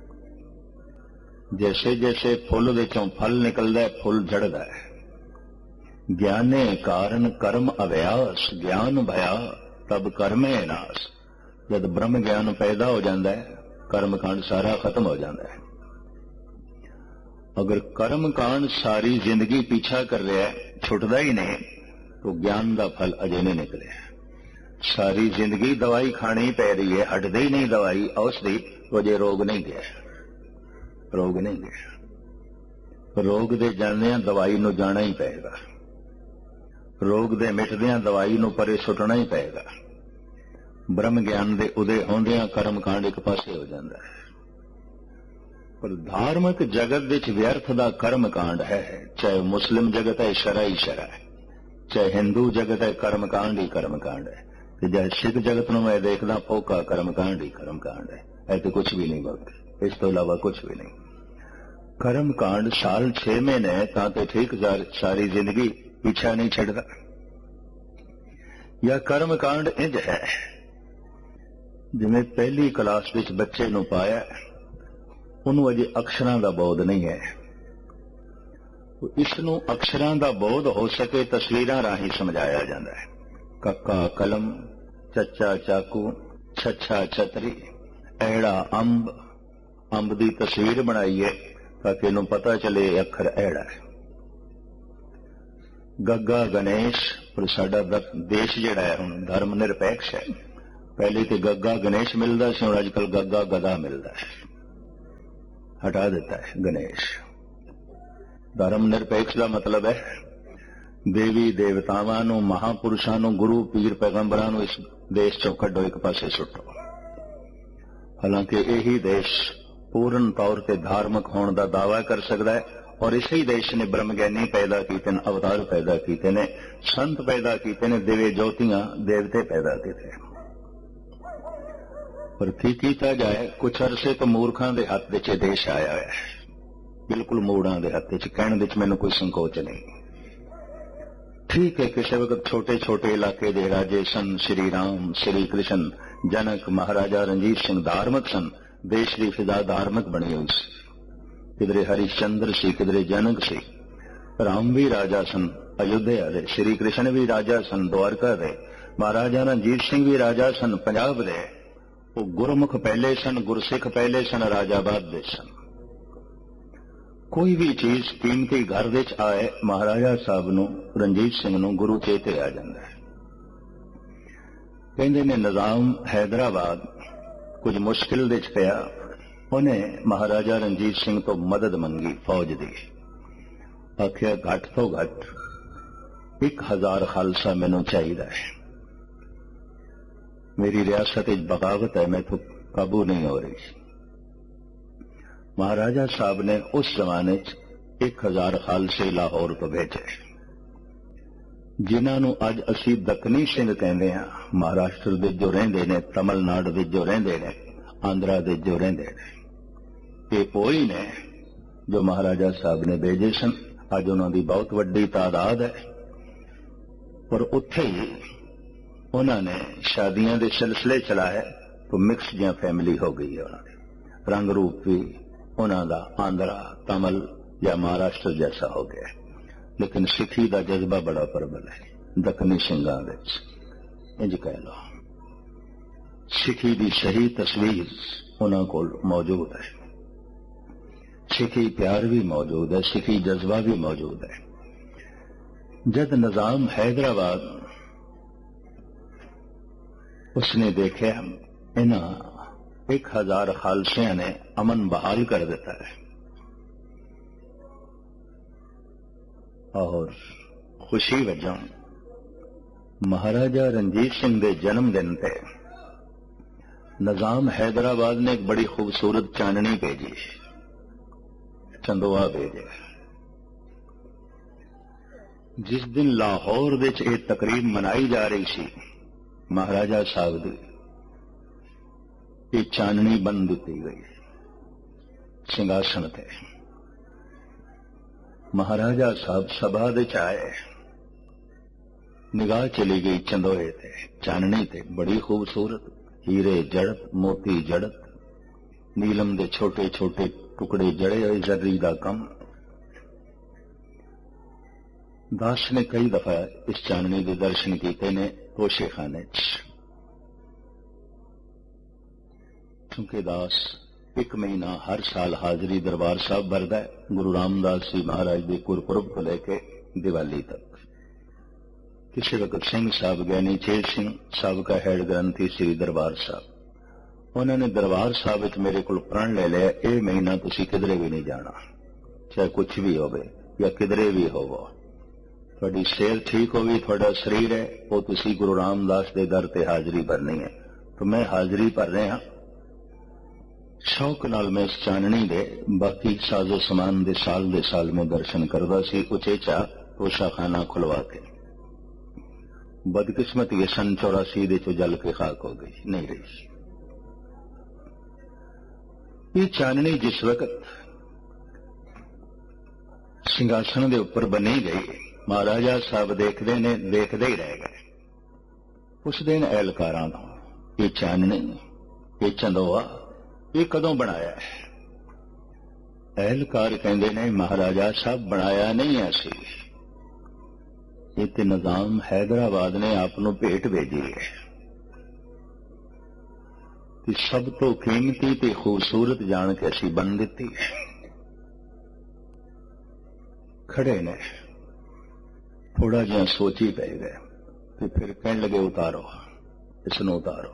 जैसे जैसे फुल विचों फल निकलता है, फुल झड़ता है। ज्ञाने कारण कर्म अभ्यास, ज्ञान भया तब कर्मे नाश। जब ब्रह्म ज्ञान पैदा हो जाता है, कर्म कांड सारा खत्म हो जाता है। अगर कर्म कांड सारी जिंदगी पीछा कर रहा है, छुटता ही नहीं, तो ज्ञान का फल अजे नहीं निकले। सारी जिंदगी दवाई खानी पै रही है, हटदी ही नहीं दवाई औषधि, तो अजे रोग नहीं गया, रोग नहीं गया। रोग दे जांदियां दवाई नूं जाना ही पेगा, रोग दे मिटदियां दवाई नूं परे सुटना ही पेगा। ब्रह्म ज्ञान दे उदय होंदियां कर्म कांड एक पासे हो जाता है। पर धार्मिक जगत विच व्यर्थ दा कर्म कांड है, चाहे मुस्लिम जगत है शरा ही शरा है, चाहे हिंदू जगत है कर्मकांड ही कर्मकांड है, चाहे सिख जगत नूं मैं देखदा फोका कर्मकांड ही कर्मकांड है। ऐसे कुछ भी नहीं बोलते, इस तो इलावा कुछ भी नहीं। कर्मकांड साल 6 महीने तां ठीक, सारी जिंदगी पीछा नहीं छड़दा। या कर्मकांड इंज है जिवें पहली क्लास विच बच्चे नूं पाया, उन्होंने अजे अक्षरां दा बोध नहीं है। इसनूं अक्षरां दा बोध हो सके तस्वीरां राही समझाया जाता है। कक्का कलम, चचा चाकू, छछा छतरी, ऐड़ा अंब, अंब की तस्वीर बनाइए ताकि इन्हूं पता चले अखर ऐड़ा है। गग्गा गणेश, पर साडा देश जिहड़ा है हुण धर्म निरपेक्ष है। पहले तो गग्गा गणेश मिलता सी, हुण अजकल गग्गा गधा मिलता है, हटा दिता है गणेश। धर्म निरपेक्ष का मतलब है देवी देवतावां नूं, महापुरुषां नूं, गुरु पीर पैगंबरां नूं इस देश चों कड्डो, एक पासे सुट्टो। हालांकि यही देश पूर्ण तौर पर धार्मिक होने का दावा कर सकता है, और इसी देश ने ब्रह्मज्ञानी पैदा किए ने, अवतार पैदा किए ने, संत पैदा किए ने, दिव्य ज्योतियां देवते पैदा किए। पर की कीता जाए, कुछ अरसे तो मूर्खां दे हत्थ विच देश आया है, बिल्कुल मूड़ां दे हत्थ विच। कहण विच मैनूं कोई संकोच नहीं। ठीक है, किसी वक्त छोटे छोटे इलाके दे राजे सन। श्री राम, श्री कृष्ण, जनक, महाराजा रणजीत सिंह धार्मिक सन। देश की फिजा धार्मिक बनी हुई सी। किधरे हरिश्चंद्र सी, किधरे जनक सी। राम भी राजा सन अयोध्या दे, श्री कृष्ण भी राजा सन द्वारका दे, महाराजा रणजीत सिंह भी राजा सन पंजाब दे। वो गुरमुख पहले सन, गुरसिख पहले सन, राजा बाद दे सन। कोई भी चीज कीमती घर विच आए, महाराजा साहब नूं, रणजीत सिंह नूं गुरु चेते आ जांदा है। कहंदे ने निजाम हैदराबाद कुछ मुश्किल विच पिया, उन्हें महाराजा रणजीत सिंह तो मदद मंगी फौज दी। आखिया घट तो घट 1000 खालसा मैनूं चाहीदा है, मेरी रियासत विच बगावत है, मैं तो काबू नहीं हो रही। महाराजा साहब ने उस जमाने 1000 खालसे लाहौर तो भेजे, जिन्हां नूं अज असीं दक्कनी सिंह कहंदे हां। महाराष्ट्र दे जो रहिंदे ने, तमिलनाडु दे जो रहिंदे ने, आंध्रा दे जो रहिंदे ने, ये ओही ने जो महाराजा साहब ने भेजे सन। अज उन्हां दी बहुत वड्डी तादाद है, पर उत्थे ही उन्होंने शादियां दे सिलसिले चलाए तो मिक्स जिहा फैमिली हो गई है। उन्होंने रंग रूप भी उन्हों का आंध्रा, तमिल या महाराष्ट्र जैसा हो गया। लेकिन सिखी का जज्बा बड़ा प्रबल है दक्कनी सिंघां विच। इंज कह लो, सिखी की सही तस्वीर उन्होंने कोल मौजूद है। सिखी प्यार भी मौजूद है, सिखी जज्बा भी मौजूद है। जब निजाम हैदराबाद उसने देखा इन्हां 1000 खालसियां ने अमन बहाल कर दिता है और खुशी वजह महाराजा रणजीत सिंह के जन्मदिन पे निजाम हैदराबाद ने एक बड़ी खूबसूरत चांदनी भेजी, चंदोआ भेजे। जिस दिन लाहौर विच ये तकरीब मनाई जा रही सी, महाराजा साहब दी ये चांदनी बन दी गई सिंहासन ते। महाराजा साहब सभा दे आए, निगाह चली गई चंदोए ते, चांदनी ते। बड़ी खूबसूरत, हीरे जड़त, मोती जड़त, नीलम दे छोटे छोटे टुकड़े जड़े हुए, जर्री दा कम। दास ने कई दफा इस चांदनी के दर्शन किए ने तोशे खाने च, क्योंकि दास 1 महीना हर साल हाजरी दरबार साहब भरदा है, गुरु रामदास जी महाराज के गुरपुरब को लेके दिवाली तक। किसी वक्त सिंह साहब ज्ञानी चेत सिंह साहब का हेड ग्रंथी श्री दरबार साहब, उन्होंने दरबार साहब विच मेरे को प्रण ले लिया, ये महीना तुसी किधरे भी नहीं जाना, चाहे कुछ भी होवे या किधरे भी होवो। थोड़ी सेहत ठीक होगी, थोड़ा शरीर है, वो तुसी गुरु रामदास के दर ते हाजरी भरनी है। तो मैं हाजरी भर रहा, शौक नाल मैं इस चांदनी दे बाकी साजो समान दे साल में दर्शन करदा सी, उचेचा तोशाखाना खुलवा के। बदकिस्मती ये सन 84 दे चो जल के खाक हो गई, नहीं रही। ये चांदनी जिस वक्त सिंहासन के उपर बनी गई, महाराजा साहब देखते ही रह गए। उस दिन एहलकारां दा ये चांदनी, ये चंदोआ, ये कदों बनाया है? एहलकार कहते ने महाराजा साहब बनाया नहीं ऐसी, ये ते निजाम हैदराबाद ने आपनों भेंट भेजी है। सब तो कीमती ते खूबसूरत जान के असी बन दी है। खड़े ने थोड़ा जिहा सोची पै गए, तो फिर कहने लगे उतारो, इसनों उतारो।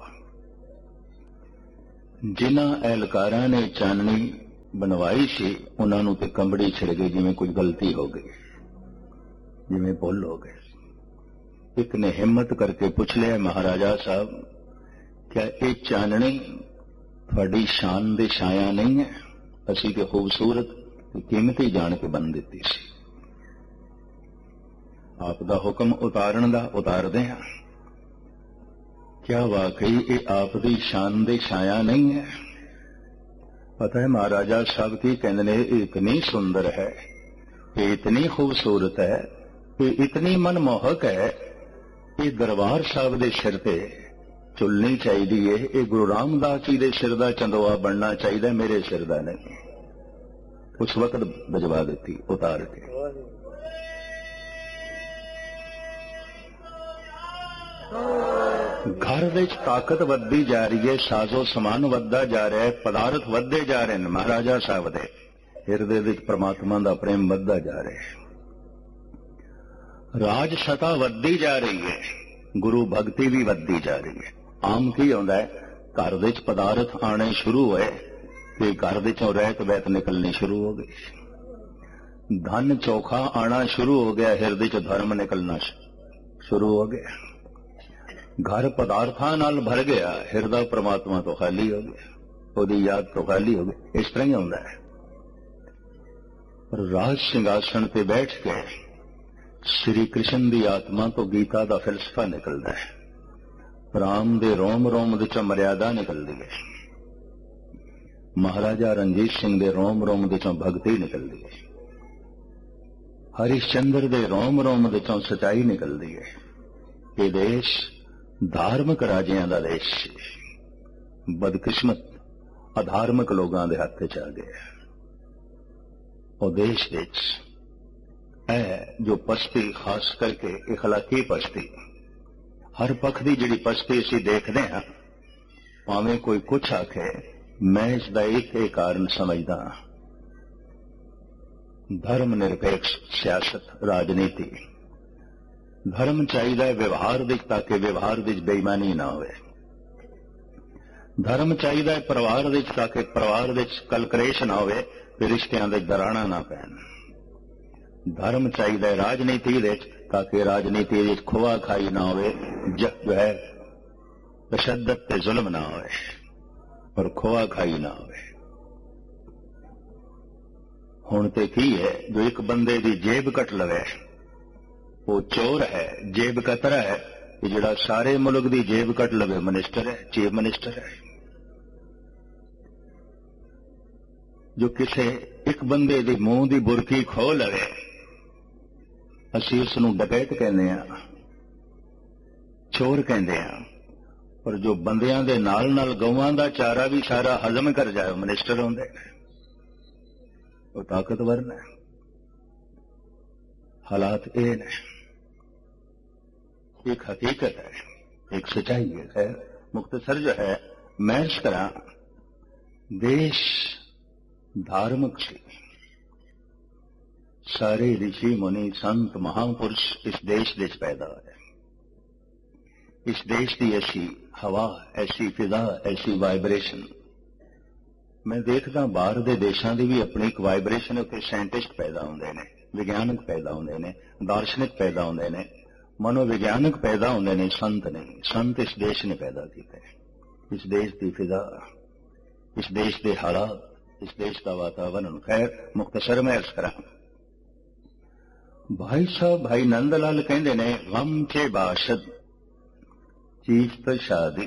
जिन्हां एहलकारां ने चांदनी बनवाई सी, उन्होंने तो कंबड़ी छिड़ गई, जिवें कोई गलती हो गई, जिवें भुल हो गए। एक ने हिम्मत करके पूछ लिया, महाराजा साहब क्या ये चांदनी थोड़ी शान दे छाया नहीं है? असी के खूबसूरत कीमती जान के बन दी सी, आपका हुक्म उतारन दा उतारदे हां। क्या वाकई ये आप दी शान दे छाया नहीं है? पता है महाराजा साहब की कहते ने इतनी सुंदर है, ये इतनी खूबसूरत है, ये इतनी मनमोहक है, ये दरबार साहब दे सिर ते चुलनी चाहिए है, ये गुरु रामदास जी दे सिर दा चंदोआ बनना चाहिए, मेरे सिर दा नहीं। उस वक्त भिजवा देती उतार के। घर विच ताकत वधदी जा रही है, साजो समान वधदा जा रहा है, पदार्थ वधदे जा रहे हैं। महाराजा साहब दे हिरदे विच परमात्मा दा प्रेम वधदा जा रहा है, राज सता वधदी जा रही है, गुरु भगती भी वधदी जा रही है। आम की होंदा है, घर विच पदार्थ आने शुरू होए ते घर विचों रहत वैत निकलनी शुरू हो गई, धन चोखा आना शुरू हो गया, हिरदे च धर्म निकलना शुरू हो गया, घर पदार्थां नाल भर गया, हिरदा परमात्मा तो खाली हो गया, ओदी याद तो खाली हो गई। इस तरह ही होंदा है। पर राज सिंहासन पे बैठ के श्री कृष्ण दी आत्मा तो गीता दा फिलसफा निकलदा है, राम दे रोम रोम विच मर्यादा निकलदी है, महाराजा रणजीत सिंह दे रोम रोम विचों भगती निकलदी है, हरिश्चंद्र दे रोम रोम विचों सच्चाई निकलदी है। ये देश धार्मिक राजियां दा देश है, बदकिस्मत अधार्मिक लोगों के हथ च आ गया। और देश विच जो पछती खास करके इखलाकी पछती, हर पक्ष की जिहड़ी पछती असीं देखदे हां, भावें कोई कुछ आखे, मैं इसका एक ही कारण समझदा, धर्म निरपेक्ष सियासत राजनीति। धर्म चाहिए व्यवहार विच, ताकि व्यवहार विच बेईमानी ना होवे, धर्म चाहिए परिवार विच, ताकि परिवार विच कलकलेश ना होवे, रिश्तियां दे दराना ना पैन। धर्म चाहिए राजनीति विच, ताकि राजनीति विच खोआ खाई ना होवे, जो है तशद्दद ते जुल्म ना होवे और खोआ खाई ना होवे। हुण ते की है, जो एक बंदे दी जेब कट लवे वो चोर है, जेब कतरा है, कि जिहड़ा सारे मुल्क दी जेब कट लवे मिनिस्टर है, चीफ मिनिस्टर है। जो किसी एक बंदे दी मूंह दी बुरकी खो लवे, असीं उस नूं डकैत कहने आ, चोर कहने आ। और जो बंदियां दे नाल नाल गौवां दा चारा भी सारा हजम कर जाए, मिनिस्टर होंदे ने, वो ताकतवर ने। हालात ये ने, एक हकीकत है, एक सच्चाई है। खैर मुख्तसर जो है मैं इस तरह, देश धार्मिक से, सारे ऋषि मुनि संत महापुरुष इस देश विच पैदा है। इस देश की ऐसी हवा, ऐसी फिजा, ऐसी वाइब्रेशन मैं देखदा, बाहर के देशों की भी अपनी एक वाइब्रेशन है। उत्थे साइंटिस्ट पैदा होंदे ने, विज्ञानक पैदा होंदे ने, दार्शनिक पैदा होंदे ने, मनोविज्ञानक पैदा होंदे ने, संत नहीं। संत इस देश ने पैदा किए। इस देश की फिजा, इस देश के हालात, इस देश का वातावरण। खैर मुख्तसर में अर्ज करा, भाई साहब भाई नंदलाल कहते ने, गम के बाशद चीज तो शादी।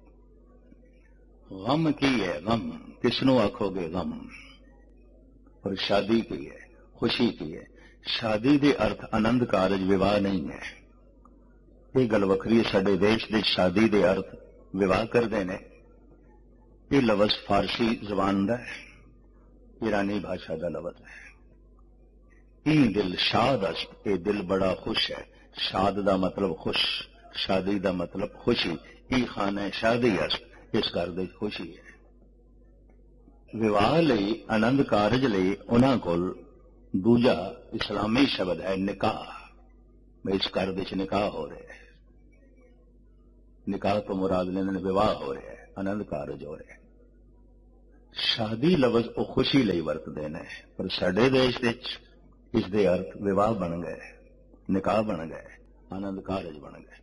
गम की है, गम किसनों आखोगे गम, और शादी की है, खुशी की है। शादी के अर्थ आनंद कारज विवाह नहीं है। ये गल वखरी है। साडे देश के शादी के अर्थ विवाह करते हैं। ये लफ्ज फारसी जबान का है, ईरानी भाषा का लफ्ज है। ई दिल शाद अस्त, ये दिल बड़ा खुश है। शाद का मतलब खुश, शादी का मतलब खुशी। ई खाने शादी अस्त, इस घर में खुशी है। विवाह लई, आनंद कारज लई उन्हां कोल दूजा इस्लामी शब्द है निकाह। इस घर में निकाह हो रहा है। निकाह तो मुराद लेने विवाह हो रहा है, आनंद कारज हो रहा है। शादी लफ्ज वो खुशी लई वरतदे ने, पर साडे देश विच इस दे अर्थ विवाह बन गए, निकाह बन गए, आनंद कारज बन गए।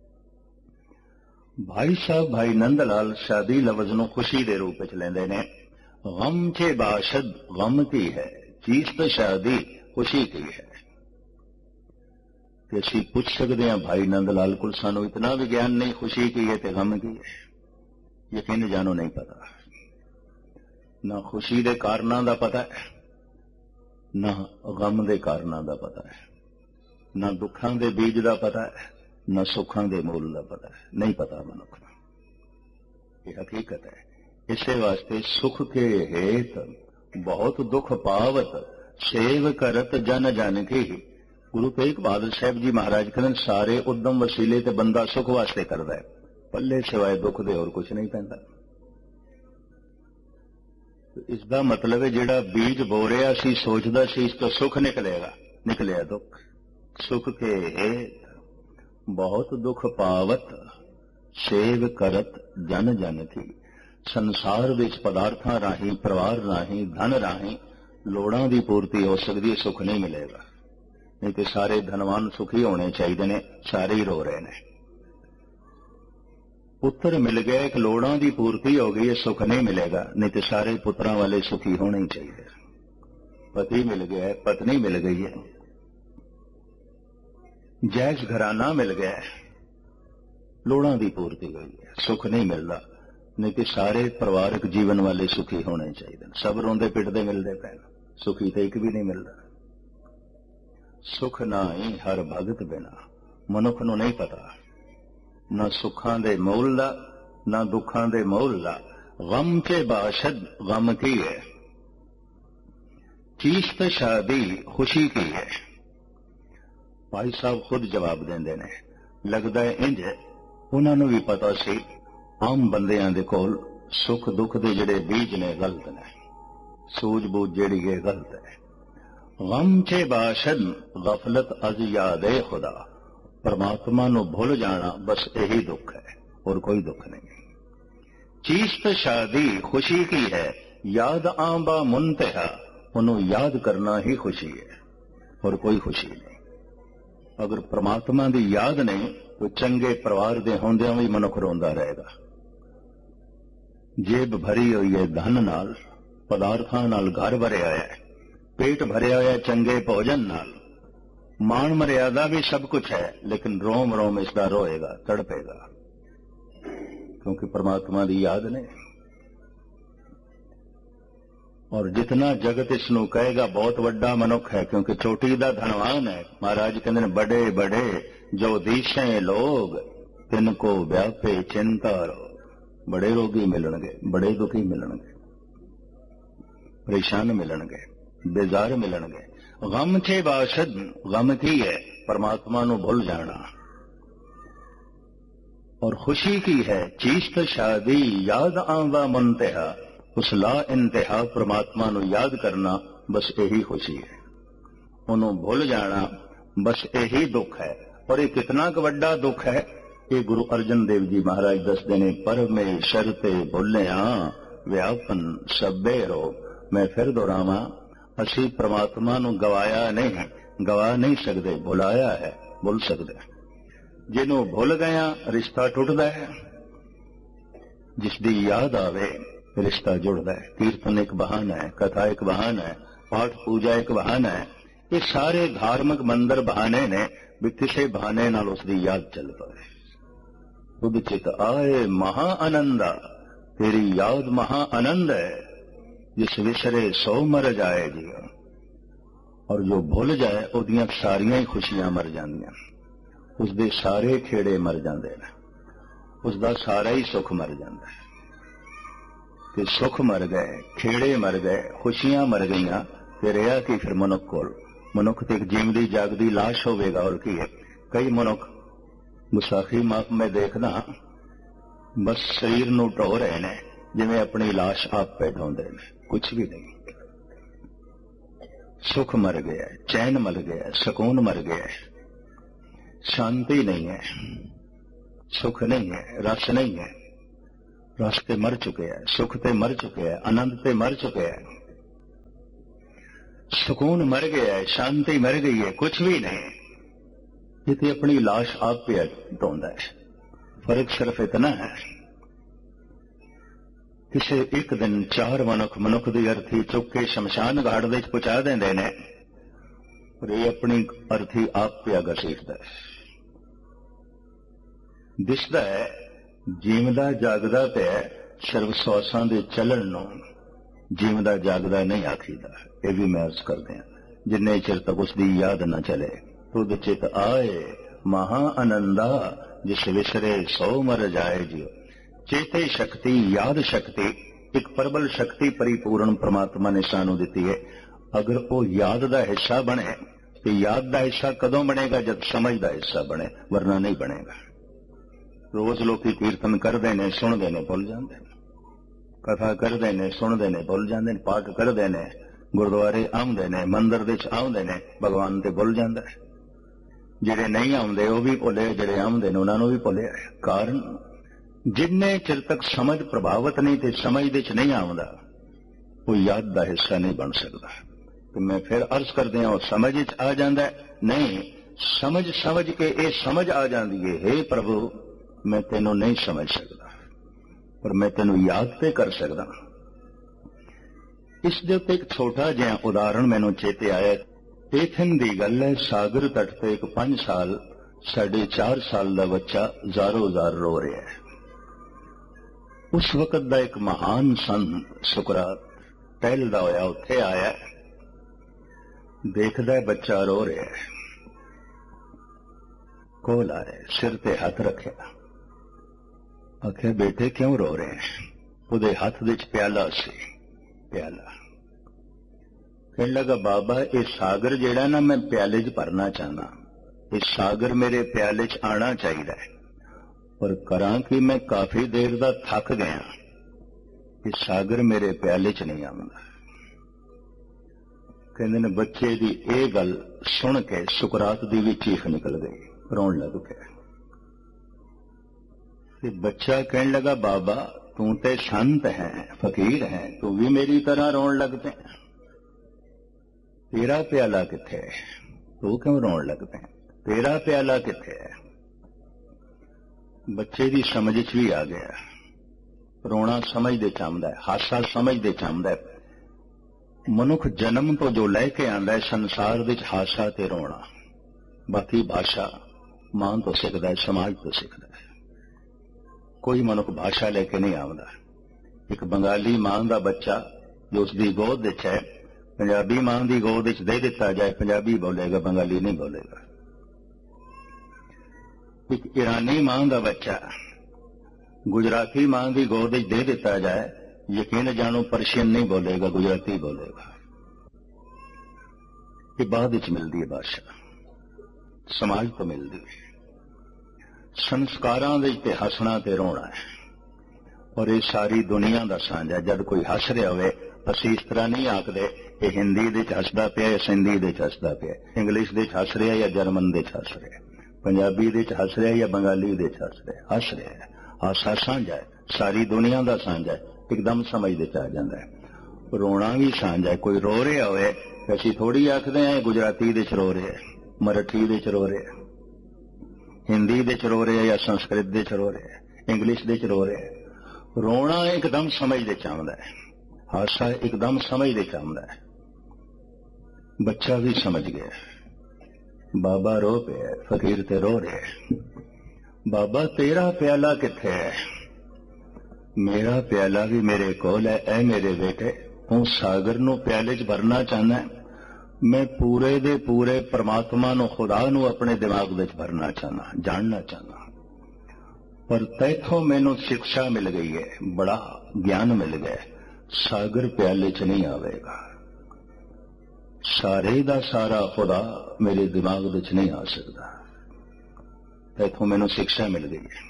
भाई साहब भाई नंदलाल शादी लफ्ज नूं खुशी के रूप में लेंदे ने। गम के बाशद, गम की है चीज, तो शादी खुशी की है। कि असीं पुछ सकते हैं भाई नंद लाल कोल सानू इतना भी ज्ञान नहीं, खुशी की है ते गम की है, यकीन जानो नहीं पता। ना खुशी दे कारणां दा पता है, ना गम दे कारणां दा पता है, ना दुखां दे बीज दा पता है, ना सुखां दे मूल दा पता है, नहीं पता मनुख नूं। ये हकीकत है। इसे वास्ते सुख के हेत बहुत दुख पावत, सेव करत जन जन की। गुरु तेग बहादुर साहब जी महाराज कहते सारे उद्यम वसीले ते बंदा सुख वास्ते करता है, पल्ले सिवाय दुख दे और कुछ नहीं पैंदा। इसका मतलब है जिहड़ा बीज बो रिहा सी, सोचदा सी इस तो सुख निकलेगा, निकलिया दुख। सुख के हेत बहुत दुख पावत, सेव करत जन जन की। संसार विच पदार्थां राहीं, परिवार राहीं, धन राहीं लोड़ां दी पूर्ति हो सकती है, सुख नहीं मिलेगा। नहीं तो सारे धनवान सुखी होने चाहिए ने, सारे ही रो रहे हैं। पुत्र मिल गया, एक लोड़ां दी पूर्ति हो गई है, सुख नहीं मिलेगा। नहीं तो सारे पुत्रां वाले सुखी होने ही चाहिए। पति मिल गया है, पत्नी मिल गई है, जायज घराना मिल गया है, लोड़ां दी पूर्ति हुई है, सुख नहीं मिलता। नहीं तो सारे परिवारक जीवन वाले सुखी होने चाहिए। सब रोंदे पिटदे मिलते पैन, सुखी तो एक भी नहीं मिलता। सुख ना ही हर भगत बिना, मनुख नूं नहीं पता ना सुखां दे मोल दा, ना दुखां दे मोल दा। गम के बाशद गम की है, चीज शादी खुशी की है। भाई साहब खुद जवाब देंदे ने, लगदा है इंज उन्हां नूं भी पता सी आम बंदियां दे कोल सुख दुख दे जिहड़े बीज ने गलत ने, सूझबूझ जिहड़ी है गलत है। गम चे बाशद गफलत अज यादे खुदा, परमात्मा नूं भुल जाना बस यही दुख है और कोई दुख नहीं। चीज तो शादी खुशी की है, याद आंबा मुंतहा, उन्हों याद करना ही खुशी है और कोई खुशी नहीं। अगर परमात्मा की याद नहीं तो चंगे परिवार दे होंदियां भी मनुख रोंदा रहेगा। जेब भरी हुई है धन नाल, पदार्थां नाल घर भरिया है, पेट भरिया होया चंगे भोजन नाल, मान मर्यादा भी सब कुछ है, लेकिन रोम रोम इसका रोएगा, तड़पेगा, क्योंकि परमात्मा की याद नहीं। और जितना जगत इसनूं कहेगा बहुत वड्डा मनुख है, क्योंकि चोटी दा धनवान है। महाराज कहते हैं बड़े बड़े जो दीशे लोग, तिनको व्यापे चिंता रोग। बड़े रोगी मिलणगे, बड़े दुखी मिलणगे, परेशान मिलणगे, बेजार मिलणगे। गम चे बाशद गम की है, परमात्मा नूं भुल जाना। और खुशी की है चीज तो शादी याद आंदा मुंतहा, उस ला इंतहा परमात्मा नूं याद करना बस यही खुशी है। उन्हों भुल जाना बस यही दुख है। और ये कितना वड्डा दुख है, ये गुरु अर्जन देव जी महाराज दसदे ने, परमेश्वर ते भुलिया व्यापन सभे रोग। मैं फिर दोहरावा, असी परमात्मा नूं गवाया नहीं, गवा नहीं सकते, भुलाया है, भुल सकते। जिन्हों भुल गया रिश्ता टुटदा है, जिसकी याद आवे रिश्ता जुड़ता है। कीर्तन एक बहाना है, कथा एक बहाना है, पाठ पूजा एक बहाना है। ये सारे धार्मिक मंदिर बहाने ने भी किसी बहाने नाल उसकी याद चल पाए। बुद्ध चित आए महा आनंदा, तेरी याद महा आनंद है। जिस विसरे सो मर जाए जी, और जो भुल जाए उहदियां सारियां ही खुशियां मर जांदियां, उसदे सारे खेड़े मर जांदे ने, उसदा सारा ही सुख मर जांदा है। कि सुख मर गए, खेड़े मर गए, खुशियां मर गईयां, ते रहा कि फिर मनुख कोल? मनुख तो एक जीवदी जागदी लाश होवेगा, और की है। कई मनुख गुसाखी माफ में देखना बस शरीर नूं ढो रहे ने, जिवें अपनी लाश आप पे ढोंदे ने, कुछ भी नहीं। सुख मर गया है, चैन मर गया है, सुकून मर गया है, शांति नहीं है, सुख नहीं है, रस नहीं है। रस ते मर चुके हैं, सुख ते मर चुके हैं, आनंद ते मर चुके हैं, सुकून मर गया है, शांति मर गई है, कुछ भी नहीं। ये तो अपनी लाश आप पे ढोंदा है। फर्क सिर्फ इतना है, किसे एक दिन चार मनुख दी अर्थी चुक के शमशान घाट दे पहुंचा देंदे ने, ਪਰ ਇਹ ਆਪਣੀ ਅਰਥੀ ਆਪ ਪਿਆ ਘਸੀਟਦਾ ਹੈ। ਦਿਸਦਾ ਹੈ ਜੀਵਦਾ ਜਾਗਦਾ ਪਿਆ, ਸਰਵ ਸਵਾਸਾਂ ਦੇ ਚੱਲਣ ਨੂੰ ਜੀਵਦਾ ਜਾਗਦਾ ਨਹੀਂ ਆਖੀਦਾ। ਇਹ ਵੀ ਮੈਂ ਅਰਜ਼ ਕਰਦੇ ਹਾਂ, ਜਿੰਨੇ ਚਿਰ ਤੱਕ ਉਸ ਦੀ ਯਾਦ ਨਾ ਚਲੇ ਤੁਧ ਚਿਤ ਆਏ ਮਹਾ ਆਨੰਦਾ, ਜਿਸ ਵਿਸਰੇ ਸੋ ਮਰ ਜਾਏ ਜਿਉ। ਚੇਤੇ ਸ਼ਕਤੀ, ਯਾਦ ਸ਼ਕਤੀ ਇੱਕ ਪ੍ਰਬਲ ਸ਼ਕਤੀ ਪਰਿਪੂਰਨ ਪ੍ਰਮਾਤਮਾ ਨੇ ਸਾਨੂੰ ਦਿੱਤੀ ਹੈ। ਅਗਰ ਉਹ ਯਾਦ ਦਾ ਹਿੱਸਾ ਬਣੇ ਤੇ ਯਾਦ ਦਾ ਹਿੱਸਾ ਕਦੋਂ ਬਣੇਗਾ? ਜਦ ਸਮਝ ਦਾ ਹਿੱਸਾ ਬਣੇ, ਵਰਨਾ ਨਹੀਂ ਬਣੇਗਾ। ਰੋਜ਼ ਲੋਕੀ ਕੀਰਤਨ ਕਰਦੇ ਨੇ, ਸੁਣਦੇ ਨੇ, ਭੁੱਲ ਜਾਂਦੇ ਨੇ, ਕਥਾ ਕਰਦੇ ਨੇ, ਸੁਣਦੇ ਨੇ, ਭੁੱਲ ਜਾਂਦੇ ਨੇ, ਪਾਠ ਕਰਦੇ ਨੇ, ਗੁਰਦੁਆਰੇ ਆਉਂਦੇ ਨੇ, ਮੰਦਿਰ ਵਿੱਚ ਆਉਂਦੇ ਨੇ, ਭਗਵਾਨ ਤੇ ਭੁੱਲ ਜਾਂਦਾ ਹੈ। ਜਿਹੜੇ ਨਹੀਂ ਆਉਂਦੇ ਉਹ ਵੀ ਭੁੱਲੇ, ਜਿਹੜੇ ਆਉਂਦੇ ਨੇ ਉਹਨਾਂ ਨੂੰ ਵੀ ਭੁੱਲਿਆ। ਕਾਰਨ ਜਿੰਨੇ ਚਿਰ ਤੱਕ ਸਮਝ ਪ੍ਰਭਾਵਿਤ ਨਹੀਂ ਤੇ ਸਮਝ ਦੇ ਚ ਨਹੀਂ ਆਉਂਦਾ, ਉਹ ਯਾਦ ਦਾ ਹਿੱਸਾ ਨਹੀਂ ਬਣ ਸਕਦਾ। ਤੇ ਮੈਂ ਫਿਰ ਅਰਜ਼ ਕਰਦੇ ਹਾਂ, ਉਹ ਸਮਝ ਵਿੱਚ ਆ ਜਾਂਦਾ ਨਹੀਂ, ਸਮਝ ਕੇ ਇਹ ਸਮਝ ਆ ਜਾਂਦੀ ਹੈ, ਹੇ ਪ੍ਰਭੂ ਮੈਂ ਤੈਨੂੰ ਨਹੀਂ ਸਮਝ ਸਕਦਾ, ਪਰ ਮੈਂ ਤੈਨੂੰ ਯਾਦ ਤੇ ਕਰ ਸਕਦਾ। ਇਸ ਦੇ ਉੱਤੇ ਇੱਕ ਛੋਟਾ ਜਿਹਾ ਉਦਾਹਰਣ ਮੈਨੂੰ ਚੇਤੇ ਆਇਆ। ਇੱਕ ਦਿਨ ਦੀ ਗੱਲ ਹੈ, ਸਾਗਰ ਤੱਟ ਤੇ ਇੱਕ 5 ਸਾਲ 4.5 ਸਾਲ ਦਾ ਬੱਚਾ ਜ਼ਾਰੋ-ਜ਼ਾਰ ਰੋ ਰਿਹਾ ਹੈ। ਉਸ ਵਕਤ ਦਾ ਇੱਕ ਮਹਾਨ ਸੰਤ ਸੁਕਰਾਤ ਟਹਿਲਦਾ ਹੋਇਆ ਉੱਥੇ ਆਇਆ, ਦੇਖਦਾ ਹੈ ਬੱਚਾ ਰੋ ਰਿਹਾ ਹੈ, ਕੋਲ ਆਇਆ, ਸਿਰ ਤੇ ਹੱਥ ਰੱਖਿਆ, ਆਖਿਆ ਬੇਟੇ ਕਿਉਂ ਰੋ ਰਹੇ ਹੈ? ਉਹਦੇ ਹੱਥ ਵਿੱਚ ਪਿਆਲਾ ਸੀ, ਪਿਆਲਾ। ਕਹਿਣ ਲੱਗਾ ਬਾਬਾ ਇਹ ਸਾਗਰ ਜਿਹੜਾ ਨਾ ਮੈਂ ਪਿਆਲੇ 'ਚ ਭਰਨਾ ਚਾਹੁੰਦਾ, ਇਹ ਸਾਗਰ ਮੇਰੇ ਪਿਆਲੇ 'ਚ ਆਉਣਾ ਚਾਹੀਦਾ ਹੈ, ਪਰ ਕਰਾਂ ਕਿ ਮੈਂ ਕਾਫੀ ਦੇਰ ਦਾ ਥੱਕ ਗਿਆ, ਇਹ ਸਾਗਰ ਮੇਰੇ ਪਿਆਲੇ 'ਚ ਨਹੀਂ ਆਉਂਦਾ। ਕਹਿੰਦੇ ਨੇ ਬੱਚੇ ਦੀ ਇਹ ਗੱਲ ਸੁਣ ਕੇ ਸੁਕਰਾਤ ਦੀ ਵੀ ਚੀਖ ਨਿਕਲ ਗਈ, ਰੋਣ ਲੱਗ ਪਿਆ। ਤੇ ਬੱਚਾ ਕਹਿਣ ਲੱਗਾ ਬਾਬਾ ਤੂੰ ਤੇ ਸੰਤ ਹੈ, ਫਕੀਰ ਹੈ, ਤੂੰ ਵੀ ਮੇਰੀ ਤਰ੍ਹਾਂ ਰੋਣ ਲੱਗ ਪਿਆ, ਤੇਰਾ ਪਿਆਲਾ ਕਿੱਥੇ ਹੈ? ਤੂੰ ਕਿਉਂ ਰੋਣ ਲੱਗ ਪਿਆ? ਤੇਰਾ ਪਿਆਲਾ ਕਿੱਥੇ ਹੈ? ਬੱਚੇ ਦੀ ਸਮਝ 'ਚ ਵੀ ਆ ਗਿਆ, ਰੋਣਾ ਸਮਝਦੇ ਚਾਹੁੰਦਾ, ਹਾਸਾ ਸਮਝਦੇ ਚਾਹੁੰਦਾ। ਮਨੁੱਖ ਜਨਮ ਤੋਂ ਜੋ ਲੈ ਕੇ ਆਉਂਦਾ ਹੈ ਸੰਸਾਰ ਵਿੱਚ ਹਾਸਾ ਤੇ ਰੋਣਾ, ਬਾਕੀ ਭਾਸ਼ਾ ਮਾਂ ਤੋਂ ਸਿੱਖਦਾ ਹੈ, ਸਮਾਜ ਤੋਂ ਸਿੱਖਦਾ ਹੈ। ਕੋਈ ਮਨੁੱਖ ਭਾਸ਼ਾ ਲੈ ਕੇ ਨਹੀਂ ਆਉਂਦਾ। ਇੱਕ ਬੰਗਾਲੀ ਮਾਂ ਦਾ ਬੱਚਾ ਜੋ ਉਸ ਦੀ ਗੋਦ ਵਿੱਚ ਹੈ, ਪੰਜਾਬੀ ਮਾਂ ਦੀ ਗੋਦ ਵਿੱਚ ਦੇ ਦਿੱਤਾ ਜਾਏ, ਪੰਜਾਬੀ ਬੋਲੇਗਾ, ਬੰਗਾਲੀ ਨਹੀਂ ਬੋਲੇਗਾ। ਇੱਕ ਈਰਾਨੀ ਮਾਂ ਦਾ ਬੱਚਾ ਗੁਜਰਾਤੀ ਮਾਂ ਦੀ ਗੋਦ ਵਿੱਚ ਦੇ ਦਿੱਤਾ ਜਾਏ, ਯਕੀਨ ਜਾਣੋ ਪਰਸ਼ੀਅਨ ਨਹੀਂ ਬੋਲੇਗਾ, ਗੁਜਰਾਤੀ ਬੋਲੇਗਾ। ਇਹ ਬਾਅਦ ਵਿੱਚ ਮਿਲਦੀ ਹੈ ਭਾਸ਼ਾ, ਸਮਾਜ ਤੋਂ ਮਿਲਦੀ ਹੈ। ਸੰਸਕਾਰਾਂ ਦੇ ਤੇ ਹੱਸਣਾ ਤੇ ਰੋਣਾ ਹੈ, ਔਰ ਇਹ ਸਾਰੀ ਦੁਨੀਆ ਦਾ ਸਾਂਝਾ। ਜਦ ਕੋਈ ਹੱਸ ਰਿਹਾ ਹੋਵੇ ਅਸੀਂ ਇਸ ਤਰ੍ਹਾਂ ਨਹੀਂ ਆਖਦੇ ਇਹ ਹਿੰਦੀ ਦੇ ਚ ਹੱਸਦਾ ਪਿਆ, ਸਿੰਧੀ ਦੇ ਚ ਹੱਸਦਾ ਪਿਆ, ਇੰਗਲਿਸ਼ ਦੇ ਚ ਹੱਸ ਰਿਹਾ ਜਾਂ ਜਰਮਨ ਦੇ ਚ ਹੱਸ ਰਿਹਾ, ਪੰਜਾਬੀ ਦੇ ਚ ਹੱਸ ਰਿਹਾ ਜਾਂ ਬੰਗਾਲੀ ਦੇ ਚ ਹੱਸ ਰਿਹਾ। ਹਾਸਾ ਸਾਂਝਾ ਹੈ, ਸਾਰੀ ਦੁਨੀਆ ਦਾ ਸਾਂਝਾ ਹੈ, ਇੱਕਦਮ ਸਮਝ ਦੇ ਚ ਆ ਜਾਂਦਾ ਹੈ। ਰੋਣਾ ਵੀ ਸਾਂਝਾ ਹੈ। ਕੋਈ ਰੋ ਰਿਹਾ ਹੋਵੇ ਅਸੀਂ ਥੋੜੀ ਆਖਦੇ ਹਾਂ ਗੁਜਰਾਤੀ ਦੇ ਚ ਰੋ ਰਿਹਾ, ਮਰਾਠੀ ਦੇ ਚ ਰੋ ਰਿਹਾ, ਹਿੰਦੀ ਦੇ ਚ ਰੋ ਰਿਹਾ ਜਾਂ ਸੰਸਕ੍ਰਿਤ ਦੇ ਚ ਰੋ ਰਿਹਾ, ਇੰਗਲਿਸ਼ ਦੇ ਚ ਰੋ ਰਿਹਾ। ਰੋਣਾ ਇੱਕਦਮ ਸਮਝ ਦੇ ਚ ਆਉਂਦਾ ਹੈ, ਹਾਸਾ ਇੱਕਦਮ ਸਮਝ ਦੇ ਚ ਆਉਂਦਾ ਹੈ। ਬੱਚਾ ਵੀ ਸਮਝ ਗਿਆ, ਬਾਬਾ ਰੋ ਪਿਆ, ਫਕੀਰ ਤੇ ਰੋ ਰਿਹਾ। ਬਾਬਾ ਤੇਰਾ ਪਿਆਲਾ ਕਿੱਥੇ ਹੈ? ਮੇਰਾ ਪਿਆਲਾ ਵੀ ਮੇਰੇ ਕੋਲ ਹੈ। ਐ ਮੇਰੇ ਬੇਟੇ ਤੂੰ ਸਾਗਰ ਨੂੰ ਪਿਆਲੇ 'ਚ ਭਰਨਾ ਚਾਹੁੰਦਾ, ਮੈਂ ਪੂਰੇ ਦੇ ਪੂਰੇ ਪਰਮਾਤਮਾ ਨੂੰ, ਖੁਦਾ ਨੂੰ ਆਪਣੇ ਦਿਮਾਗ ਵਿੱਚ ਭਰਨਾ ਚਾਹੁੰਦਾ, ਜਾਣਨਾ ਚਾਹੁੰਦਾ। ਪਰ ਤੈਥੋਂ ਮੈਨੂੰ ਸਿੱਖਿਆ ਮਿਲ ਗਈ ਹੈ, ਬੜਾ ਗਿਆਨ ਮਿਲ ਗਿਆ, ਸਾਗਰ ਪਿਆਲੇ 'ਚ ਨਹੀਂ ਆਵੇਗਾ। ਸਾਰੇ ਦਾ ਸਾਰਾ ਖੁਦਾ ਮੇਰੇ ਦਿਮਾਗ ਵਿੱਚ ਨਹੀਂ ਆ ਸਕਦਾ। ਤੈਥੋਂ ਮੈਨੂੰ ਸਿੱਖਿਆ ਮਿਲ ਗਈ ਹੈ,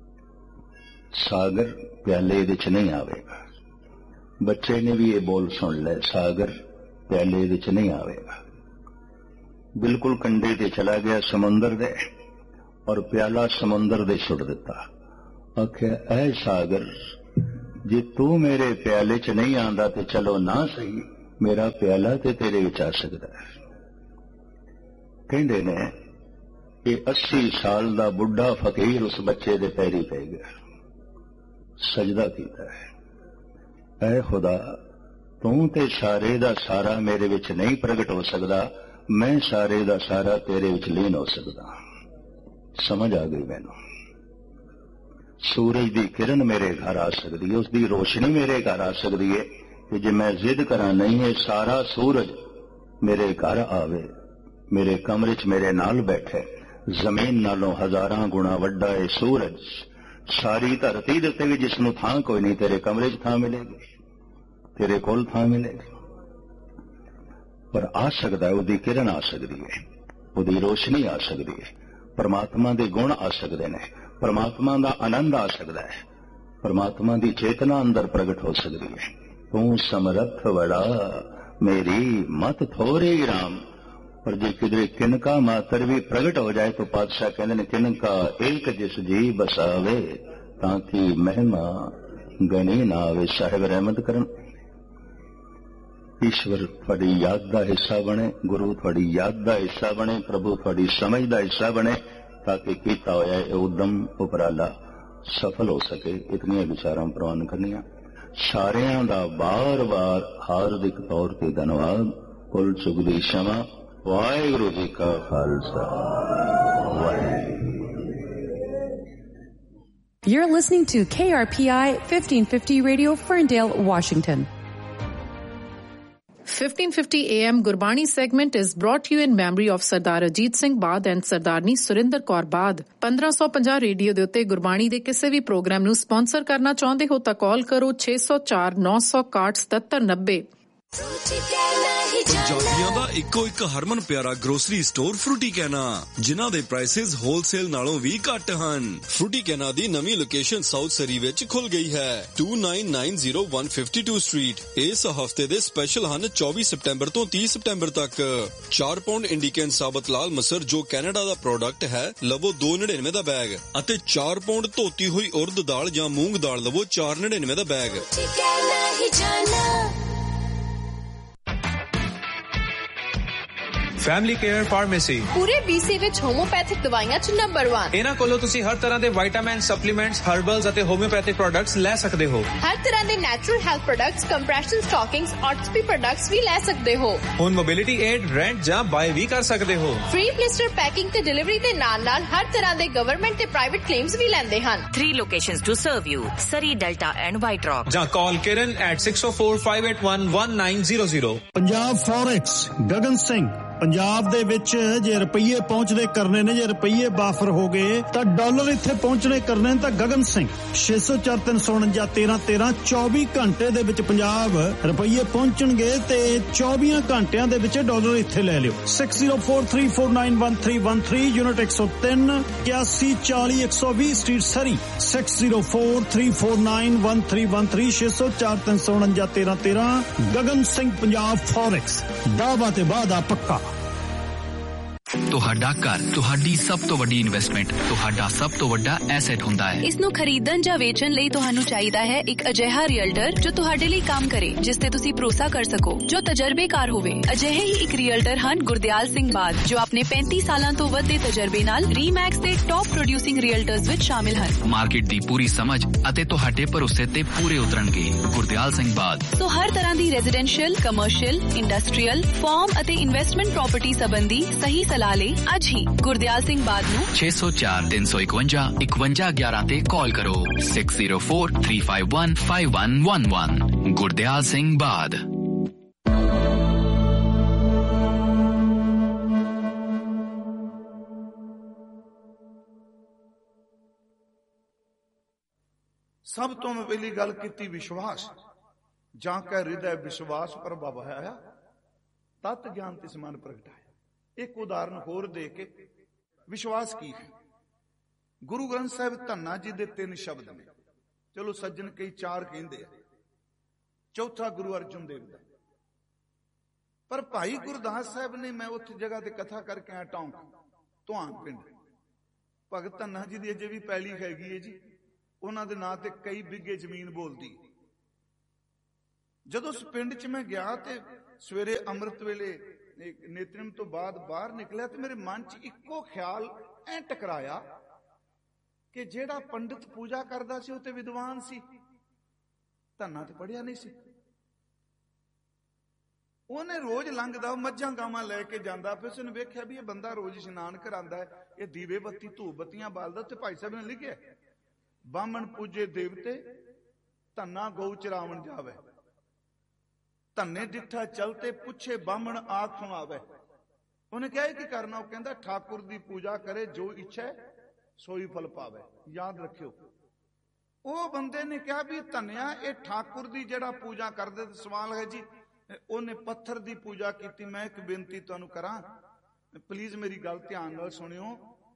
ਸਾਗਰ ਪਿਆਲੇ ਵਿੱਚ ਨਹੀਂ ਆਵੇਗਾ। ਬੱਚੇ ਨੇ ਵੀ ਇਹ ਬੋਲ ਸੁਣ ਲਿਆ, ਸਾਗਰ ਪਿਆਲੇ ਵਿੱਚ ਨਹੀਂ ਆਵੇਗਾ। ਬਿਲਕੁਲ ਕੰਢੇ ਤੇ ਚਲਾ ਗਿਆ ਸਮੁੰਦਰ ਦੇ, ਔਰ ਪਿਆਲਾ ਸਮੁੰਦਰ ਦੇ ਸੁੱਟ ਦਿੱਤਾ। ਆਖਿਆ ਐ ਸਾਗਰ, ਜੇ ਤੂੰ ਮੇਰੇ ਪਿਆਲੇ 'ਚ ਨਹੀਂ ਆਂਦਾ ਤੇ ਚਲੋ ਨਾ ਸਹੀ, ਮੇਰਾ ਪਿਆਲਾ ਤੇ ਤੇਰੇ ਵਿੱਚ ਆ ਸਕਦਾ। ਕਹਿੰਦੇ ਨੇ ਕਿ 80 ਸਾਲ ਦਾ ਬੁੱਢਾ ਫਕੀਰ ਉਸ ਬੱਚੇ ਦੇ ਪੈਰੀ ਪੈ ਗਿਆ, ਸਜਦਾ ਕੀਤਾ ਹੈ। ਐ ਖੁਦਾ, ਤੂੰ ਤੇ ਸਾਰੇ ਦਾ ਸਾਰਾ ਮੇਰੇ ਵਿੱਚ ਨਹੀਂ ਪ੍ਰਗਟ ਹੋ ਸਕਦਾ, मैं सारे दा सारा तेरे विच लीन हो सकदा। समझ आ गई मैनू। सूरज दी किरण मेरे घर आ सकती है, उसकी रोशनी मेरे घर आ सकती है कि जे मैं जिद करा नहीं है सारा सूरज मेरे घर आवे, मेरे कमरे च मेरे नाल बैठे। जमीन नालों हजारां गुणा वड्डा है सूरज। सारी धरती दे उत्ते भी जिसनूं थां कोई नहीं, तेरे कमरे च थां मिलेगी, तेरे कोल थां मिलेगी। पर आ सकता है, उसकी किरण आ सकती है, उसकी रोशनी आ सकती है, परमात्मा के गुण आ सकते हैं, परमात्मा का आनंद आ सकता है, परमात्मा की चेतना अंदर प्रगट हो सकती है। तू समर्थ बड़ा मेरी मत थोड़ी राम। पर जे किधरे किनका मात्र भी प्रगट हो जाए तो पातशाह कहते हैं किनका एक जिस जी बसावे ताकि महिमा गणी ना आवे। साहिब रहमत करन। ईश्वर थोड़ी याद का हिस्सा बने, गुरु थोड़ी याद का हिस्सा बने, प्रभु थोड़ी समझ का हिस्सा बने, ताकि किया होया उद्यम उपराला सफल हो सके। इतनी विचारां प्रवान करनिया। सारियां दा बार बार हार्दिक तौर पर धन्यवाद। कुल चुक दी क्षमा। वाहिगुरू जी का Khalsa Waheguru. You're listening to KRPI 1550 Radio, Ferndale, Washington. 1550 AM Gurbani segment is brought to you in memory of Sardar Ajit Singh Baad and Sardarni Surinder Kaur Baad. 1550 radio ਦੇ ਉੱਤੇ ਗੁਰਬਾਣੀ ਦੇ ਕਿਸੇ ਵੀ ਪ੍ਰੋਗਰਾਮ ਨੂੰ ਸਪਾਂਸਰ ਕਰਨਾ ਚਾਹੁੰਦੇ ਹੋ ਤਾਂ ਕਾਲ ਕਰੋ 604 961 7790। ਪੰਜਾਬੀਆਂ ਦਾ ਇੱਕੋ ਇੱਕ ਹਰਮਨ ਪਿਆਰਾ ਗਰੋਸਰੀ ਸਟੋਰ ਫਰੂਟੀ ਕੈਨਾ, ਜਿਨ੍ਹਾਂ ਦੇ ਪ੍ਰਾਈਸਿਸ ਹੋਲਸੇਲ ਨਾਲੋਂ ਵੀ ਘੱਟ ਹਨ। ਫਰੂਟੀ ਕੈਨਾ ਦੀ ਨਵੀਂ ਲੋਕੇਸ਼ਨ ਸਾਊਥ ਸਰੀ ਵਿੱਚ ਖੁੱਲ ਗਈ ਹੈ, 2990 ਸਟਰੀਟ। ਇਸ ਹਫਤੇ ਦੇ ਸਪੈਸ਼ਲ ਹਨ 24 ਸਤੰਬਰ ਤੋਂ 30 ਸਤੰਬਰ ਤੱਕ। 4 ਪਾਉਂਡ ਇੰਡੀਕਨ ਸਾਬਤ ਲਾਲ ਮਸਰ ਜੋ ਕੈਨੇਡਾ ਦਾ ਪ੍ਰੋਡਕਟ ਹੈ ਲਵੋ 2.99 ਦਾ ਬੈਗ, ਅਤੇ 4 ਪਾਉਂਡ ਧੋਤੀ ਹੋਈ ਉਰਦ ਦਾਲ ਜਾਂ ਮੂੰਗ ਦਾਲ ਲਵੋ 4.99 ਦਾ ਬੈਗ। ਫੈਮਿਲੀ ਕੇਅਰ ਫਾਰਮੇਸੀ ਪੂਰੇ BC ਵਿੱਚ ਹੋਮੋਪੈਥਿਕ ਦਵਾਈਆਂ 'ਚ ਨੰਬਰ 1। ਇਹਨਾਂ ਕੋਲੋਂ ਤੁਸੀਂ ਹਰ ਤਰ੍ਹਾਂ ਦੇ ਵਿਟਾਮਿਨ, ਸਪਲੀਮੈਂਟਸ, ਹਰਬਲਸ ਅਤੇ ਹੋਮਿਓਪੈਥਿਕ ਪ੍ਰੋਡਕਟਸ ਲੈ ਸਕਦੇ ਹੋ। ਹਰ ਤਰ੍ਹਾਂ ਦੇ natural health products, compression ਸਟਾਕਿੰਗਸ, ਆਰਥੋਪੀ products ਵੀ ਲੈ ਸਕਦੇ ਹੋ। ਹੁਣ ਮੋਬਿਲਿਟੀ ਏਡ, ਰੈਂਟ ਜਾਂ ਬਾਏ ਵੀ ਕਰ ਸਕਦੇ ਹੋ। ਫ੍ਰੀ ਬਲਿਸਟਰ ਪੈਕਿੰਗ ਤੇ ਡਿਲੀਵਰੀ ਦੇ ਨਾਲ-ਨਾਲ ਹਰ ਤਰ੍ਹਾਂ ਦੇ ਗਵਰਨਮੈਂਟ ਤੇ ਪ੍ਰਾਈਵੇਟ ਕਲੇਮਸ ਵੀ ਲੈਂਦੇ ਹਨ। 3 locations to serve you: Surrey, Delta and White Rock. ਜਾਂ ਕਾਲ ਕਿਰਨ at 6045811900। ਪੰਜਾਬ ਫੋਰੈਕਸ ਗਗਨ ਸਿੰਘ। ਪੰਜਾਬ ਦੇ ਵਿੱਚ ਜੇ ਰੁਪਈਏ ਪਹੁੰਚਦੇ ਕਰਨੇ ਨੇ, ਜੇ ਰੁਪਈਏ ਬਾਫਰ ਹੋ ਗਏ ਤਾਂ ਡਾਲਰ ਇੱਥੇ ਪਹੁੰਚਣੇ ਕਰਨੇ ਨੇ ਤਾਂ ਗਗਨ ਸਿੰਘ 604-349-1313 24 ਘੰਟੇ ਦੇ ਵਿੱਚ ਪੰਜਾਬ ਰੁਪਈਏ ਪਹੁੰਚਣਗੇ ਤੇ 24 ਘੰਟਿਆਂ ਦੇ ਵਿੱਚ ਡਾਲਰ ਇੱਥੇ ਲੈ ਲਿਓ। 6043491313 ਯੂਨਿਟ 103 8140-120 ਸਟਰੀਟ ਸਰੀ 6043491313 604-349-1313 ਗਗਨ ਸਿੰਘ ਪੰਜਾਬ ਫੋਰੈਕਸ। ਦਾਅਵਾ ਤੇ ਵਾਅਦਾ ਪੱਕਾ। ਤੁਹਾਡਾ ਘਰ ਤੁਹਾਡੀ ਸਭ ਤੋਂ ਵੱਡੀ ਇਨਵੈਸਟਮੈਂਟ, ਤੁਹਾਡਾ ਸਭ ਤੋਂ ਵੱਡਾ ਐਸੈਟ ਹੁੰਦਾ ਹੈ। ਇਸ ਨੂੰ ਖਰੀਦਣ ਜਾਂ ਵੇਚਣ ਲਈ ਤੁਹਾਨੂੰ ਚਾਹੀਦਾ ਹੈ ਇੱਕ ਅਜਿਹਾ ਰੀਅਲਟਰ ਜੋ ਤੁਹਾਡੇ ਲਈ ਕੰਮ ਕਰੇ, ਜਿਸ ਤੇ ਤੁਸੀਂ ਭਰੋਸਾ ਕਰ ਸਕੋ, ਜੋ ਤਜਰਬੇਕਾਰ ਹੋਵੇ। ਅਜਿਹੇ ਹੀ ਇੱਕ ਰੀਅਲਟਰ ਹਨ ਗੁਰਦਿਆਲ ਸਿੰਘ ਬਾਦ, ਜੋ ਆਪਣੇ 35 ਸਾਲਾਂ ਤੋਂ ਵੱਧ ਦੇ ਤਜਰਬੇ ਨਾਲ ਰੀਮੈਕਸ ਦੇ ਟੌਪ ਪ੍ਰੋਡਿਊਸਿੰਗ ਰੀਅਲਟਰਸ ਵਿੱਚ ਸ਼ਾਮਿਲ ਹਨ। ਮਾਰਕੀਟ ਦੀ ਪੂਰੀ ਸਮਝ ਅਤੇ ਤੁਹਾਡੇ ਭਰੋਸੇ ਤੇ ਪੂਰੇ ਉਤਰਨਗੇ ਗੁਰਦਿਆਲ ਸਿੰਘ ਬਾਦ। ਸੋ ਹਰ ਤਰ੍ਹਾਂ ਦੀ ਰੈਜ਼ੀਡੈਂਸ਼ੀਅਲ, ਕਮਰਸ਼ੀਅਲ, ਇੰਡਸਟਰੀਅਲ, ਫਾਰਮ ਅਤੇ ਇਨਵੈਸਟਮੈਂਟ ਪ੍ਰਾਪਰਟੀ ਸੰਬੰਧੀ ਸਹੀ ਸਲਾਹ ਲਈ ਅੱਜ ਹੀ ਗੁਰਦਿਆਲ ਸਿੰਘ ਬਾਦ ਨੂੰ 6043515111 ਤੇ ਕਾਲ ਕਰੋ। 6043515111 ਗੁਰਦਿਆਲ ਸਿੰਘ ਬਾਦ। ਸਭ ਤੋਂ ਮੈਂ ਪਹਿਲੀ ਗੱਲ ਕੀਤੀ ਵਿਸ਼ਵਾਸ। ਜਾਂ ਕੈ ਹਿਰਦੈ ਵਿਸ਼ਵਾਸ ਪ੍ਰਭਾਵਾਇਆ ਤਤ ਗਿਆਨ ਤਿਸ ਮਨ ਪ੍ਰਗਟਾਇਆ। ਇੱਕ ਉਦਾਹਰਨ ਹੋਰ ਦੇ ਕੇ ਵਿਸ਼ਵਾਸ ਕੀ ਹੈ। ਗੁਰੂ ਗ੍ਰੰਥ ਸਾਹਿਬ ਧੰਨਾ ਜੀ ਦੇ 3 ਸ਼ਬਦ ਨੇ। ਚਲੋ ਸੱਜਣ ਕਈ 4 ਕਹਿੰਦੇ ਆ, ਚੌਥਾ ਗੁਰੂ ਅਰਜਨ ਦੇਵ ਦਾ। ਪਰ ਭਾਈ ਗੁਰਦਾਸ ਸਾਹਿਬ ਨੇ, ਮੈਂ ਉੱਥੇ ਜਗ੍ਹਾ ਤੇ ਕਥਾ ਕਰਕੇ ਆਇਆ ਟੌਂਕ ਧੁਆਨ ਪਿੰਡ, ਭਗਤ ਧੰਨਾ ਜੀ ਦੀ ਅਜੇ ਵੀ ਪੈਲੀ ਹੈਗੀ ਹੈ ਜੀ। ਉਹਨਾਂ ਦੇ ਨਾਂ ਤੇ ਕਈ ਬਿੱਗੇ ਜ਼ਮੀਨ ਬੋਲਦੀ। ਜਦੋਂ ਉਸ ਪਿੰਡ 'ਚ ਮੈਂ ਗਿਆ ਤੇ ਸਵੇਰੇ ਅੰਮ੍ਰਿਤ ਵੇਲੇ ਨੇਤਰਮ ਤੋਂ ਬਾਅਦ ਬਾਹਰ ਨਿਕਲਿਆ ਤੇ ਮੇਰੇ ਮਨ 'ਚ ਇੱਕੋ ਖਿਆਲ ਐ ਟਕਰਾਇਆ ਕਿ ਜਿਹੜਾ ਪੰਡਿਤ ਪੂਜਾ ਕਰਦਾ ਸੀ ਉਹ ਤੇ ਵਿਦਵਾਨ ਸੀ, ਧੰਨਾ ਤੇ ਪੜਿਆ ਨਹੀਂ ਸੀ। ਉਹਨੇ ਰੋਜ਼ ਲੰਘਦਾ, ਮੱਝਾਂ ਗਾਵਾਂ ਲੈ ਕੇ ਜਾਂਦਾ, ਫਿਰ ਉਸਨੇ ਵੇਖਿਆ ਵੀ ਇਹ ਬੰਦਾ ਰੋਜ਼ ਇਸ਼ਨਾਨ ਕਰਾਂਦਾ ਹੈ, ਇਹ ਦੀਵੇ ਬੱਤੀ ਧੂਪ ਬੱਤੀਆਂ ਬਾਲਦਾ। ਤੇ ਭਾਈ ਸਾਹਿਬ ਨੇ ਲਿਖਿਆ, ਬਾਹਮਣ ਪੂਜੇ ਦੇਵਤੇ, ਧੰਨਾ ਗਊ ਚਰਾਵਣ ਜਾਵੇ, ਧੰਨੇ ਡਿੱਠਾ ਚਲਤੇ, ਪੁੱਛੇ ਬਾਹਮਣ ਆਖ ਸੁਣਾਵੇ। ਉਹਨੇ ਕਿਹਾ ਕੀ ਕਰਨਾ? ਉਹ ਕਹਿੰਦਾ ਠਾਕੁਰ ਦੀ ਪੂਜਾ ਕਰੇ, ਜੋ ਇੱਛਾ ਸੋਈ ਫਲ ਪਾਵੇ। ਯਾਦ ਰੱਖਿਓ, ਉਹ ਬੰਦੇ ਨੇ ਕਿਹਾ ਵੀ ਧੰਨਿਆ ਇਹ ਠਾਕੁਰ ਦੀ ਜਿਹੜਾ ਪੂਜਾ ਕਰਦੇ। ਤੇ ਸਵਾਲ ਹੈ ਜੀ, ਉਹਨੇ ਪੱਥਰ ਦੀ ਪੂਜਾ ਕੀਤੀ। ਮੈਂ ਇੱਕ ਬੇਨਤੀ ਤੁਹਾਨੂੰ ਕਰਾਂ, ਪਲੀਜ਼ ਮੇਰੀ ਗੱਲ ਧਿਆਨ ਨਾਲ ਸੁਣਿਓ।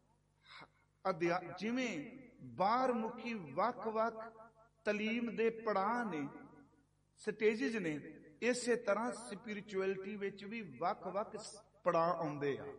ਜਿਵੇਂ ਬਾਹਰ ਮੁਖੀ ਵੱਖ-ਵੱਖ ਤਾਲੀਮ ਦੇ ਪੜਾਅ ਨੇ, ਸਟੇਜਿਸ ਨੇ, ਇਸੇ ਤਰ੍ਹਾਂ ਸਪਿਰਿਚੁਅਲਿਟੀ ਵਿੱਚ ਵੀ ਵੱਖ-ਵੱਖ ਪੜਾਅ ਆਉਂਦੇ ਆ।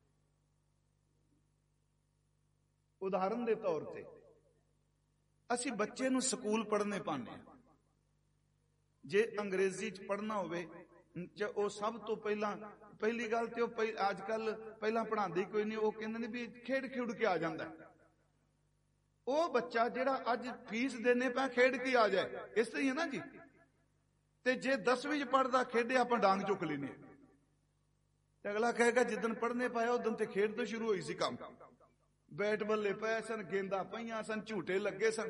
ਉਦਾਹਰਨ ਦੇ ਤੌਰ ਤੇ ਅਸੀਂ ਬੱਚੇ ਨੂੰ ਸਕੂਲ ਪੜ੍ਹਨੇ ਪਾਉਂਦੇ ਹਾਂ। ਜੇ ਅੰਗਰੇਜ਼ੀ ਚ ਪੜ੍ਹਨਾ ਹੋਵੇ, ਉਹ ਸਭ ਤੋਂ ਪਹਿਲੀ ਗੱਲ ਤੇ ਉਹ ਅੱਜ ਕੱਲ ਪਹਿਲਾਂ ਪੜ੍ਹਾਉਂਦੇ ਕੋਈ ਨਹੀਂ, ਉਹ ਕਹਿੰਦੇ ਨੇ ਵੀ ਖੇਡ ਕੇ ਆ ਜਾਂਦਾ। ਉਹ ਬੱਚਾ ਜਿਹੜਾ ਅੱਜ ਫੀਸ ਦੇਣੇ ਪਾ ਖੇਡ ਕੇ ਆ ਜਾਏ, ਇਸ ਤਰ੍ਹਾਂ ਹੀ ਹੈ ਨਾ ਜੀ। ਤੇ ਜੇ 10ਵੀਂ ਚ ਪੜ੍ਹਦਾ ਖੇਡੇ, ਆਪਾਂ ਡਾਂਗ ਚੁੱਕ ਲੈਨੇ, ਤੇ ਅਗਲਾ ਕਹੇਗਾ ਜਿੱਦਣ ਪੜ੍ਹਨੇ ਪਾਇਆ ਉਦੋਂ ਤੇ ਖੇਡ ਤੋਂ ਸ਼ੁਰੂ ਹੋਈ ਸੀ ਕੰਮ। ਬੈਟ ਬੱਲੇ ਪਏ ਸਨ, ਗੇਂਦਾਂ ਪਈਆਂ ਸਨ, ਝੂਟੇ ਲੱਗੇ ਸਨ।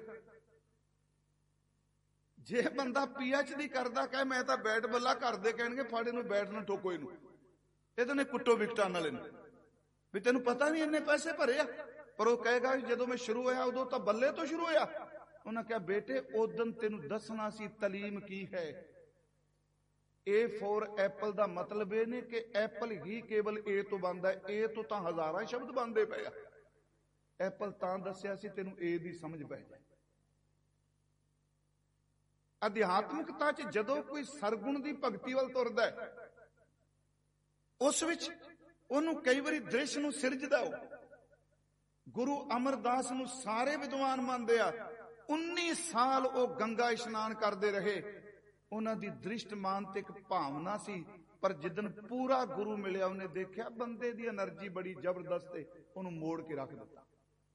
ਜੇ ਬੰਦਾ PhD ਕਰਦਾ ਕਹੇ ਮੈਂ ਤਾਂ ਬੈਟ ਬੱਲਾ, ਕਰਦੇ ਕਹਿਣਗੇ ਫਾੜੇ ਨੂੰ ਬੈਟ ਨੂੰ ਠੋਕੋ, ਇਹਨੂੰ ਇਹਦੇ ਨੇ ਕੁੱਟੋ ਵਿਕਟਾਂ ਨਾਲ ਇਹਨੂੰ, ਵੀ ਤੈਨੂੰ ਪਤਾ ਨਹੀਂ ਇੰਨੇ ਪੈਸੇ ਭਰੇ ਆ। ਪਰ ਉਹ ਕਹੇਗਾ ਜਦੋਂ ਮੈਂ ਸ਼ੁਰੂ ਹੋਇਆ ਉਦੋਂ ਤਾਂ ਬੱਲੇ ਤੋਂ ਸ਼ੁਰੂ ਹੋਇਆ। ਉਹਨਾਂ ਕਿਹਾ ਬੇਟੇ ਉਦੋਂ ਤੈਨੂੰ ਦੱਸਣਾ ਸੀ ਤਾਲੀਮ ਕੀ ਹੈ। A for ਐਪਲ ਦਾ ਮਤਲਬ ਇਹ ਨਹੀਂ ਕਿ ਐਪਲ ਹੀ ਕੇਵਲ A ਤੋਂ ਬਣਦਾ ਹੈ, A ਤੋਂ ਤਾਂ ਹਜ਼ਾਰਾਂ ਸ਼ਬਦ ਬਣਦੇ ਪਏ ਆ। ਐਪਲ ਤਾਂ ਦੱਸਿਆ ਸੀ ਤੈਨੂੰ A ਦੀ ਸਮਝ ਪੈ ਜਾਏ। ਅਧਿਆਤਮਿਕਤਾ ਚ ਜਦੋਂ ਕੋਈ ਸਰਗੁਣ ਦੀ ਭਗਤੀ ਵੱਲ ਤੁਰਦਾ ਹੈ, ਉਸ ਵਿੱਚ ਉਹਨੂੰ ਕਈ ਵਾਰੀ ਦ੍ਰਿਸ਼ ਨੂੰ ਸਿਰਜਦਾ। ਉਹ ਗੁਰੂ ਅਮਰਦਾਸ ਨੂੰ ਸਾਰੇ ਵਿਦਵਾਨ ਮੰਨਦੇ ਆ। 19 ਸਾਲ ਉਹ ਗੰਗਾ ਇਸ਼ਨਾਨ ਕਰਦੇ ਰਹੇ। ਉਹਨਾਂ ਦੀ ਦ੍ਰਿਸ਼ਟ ਮਾਨਸਿਕ ਭਾਵਨਾ ਸੀ, ਪਰ ਜਿੱਦਣ ਪੂਰਾ ਗੁਰੂ ਮਿਲਿਆ ਉਹਨੇ ਦੇਖਿਆ ਬੰਦੇ ਦੀ એનર્ਜੀ ਬੜੀ ਜ਼ਬਰਦਸਤ ਹੈ, ਉਹਨੂੰ ਮੋੜ ਕੇ ਰੱਖ ਦਿੱਤਾ।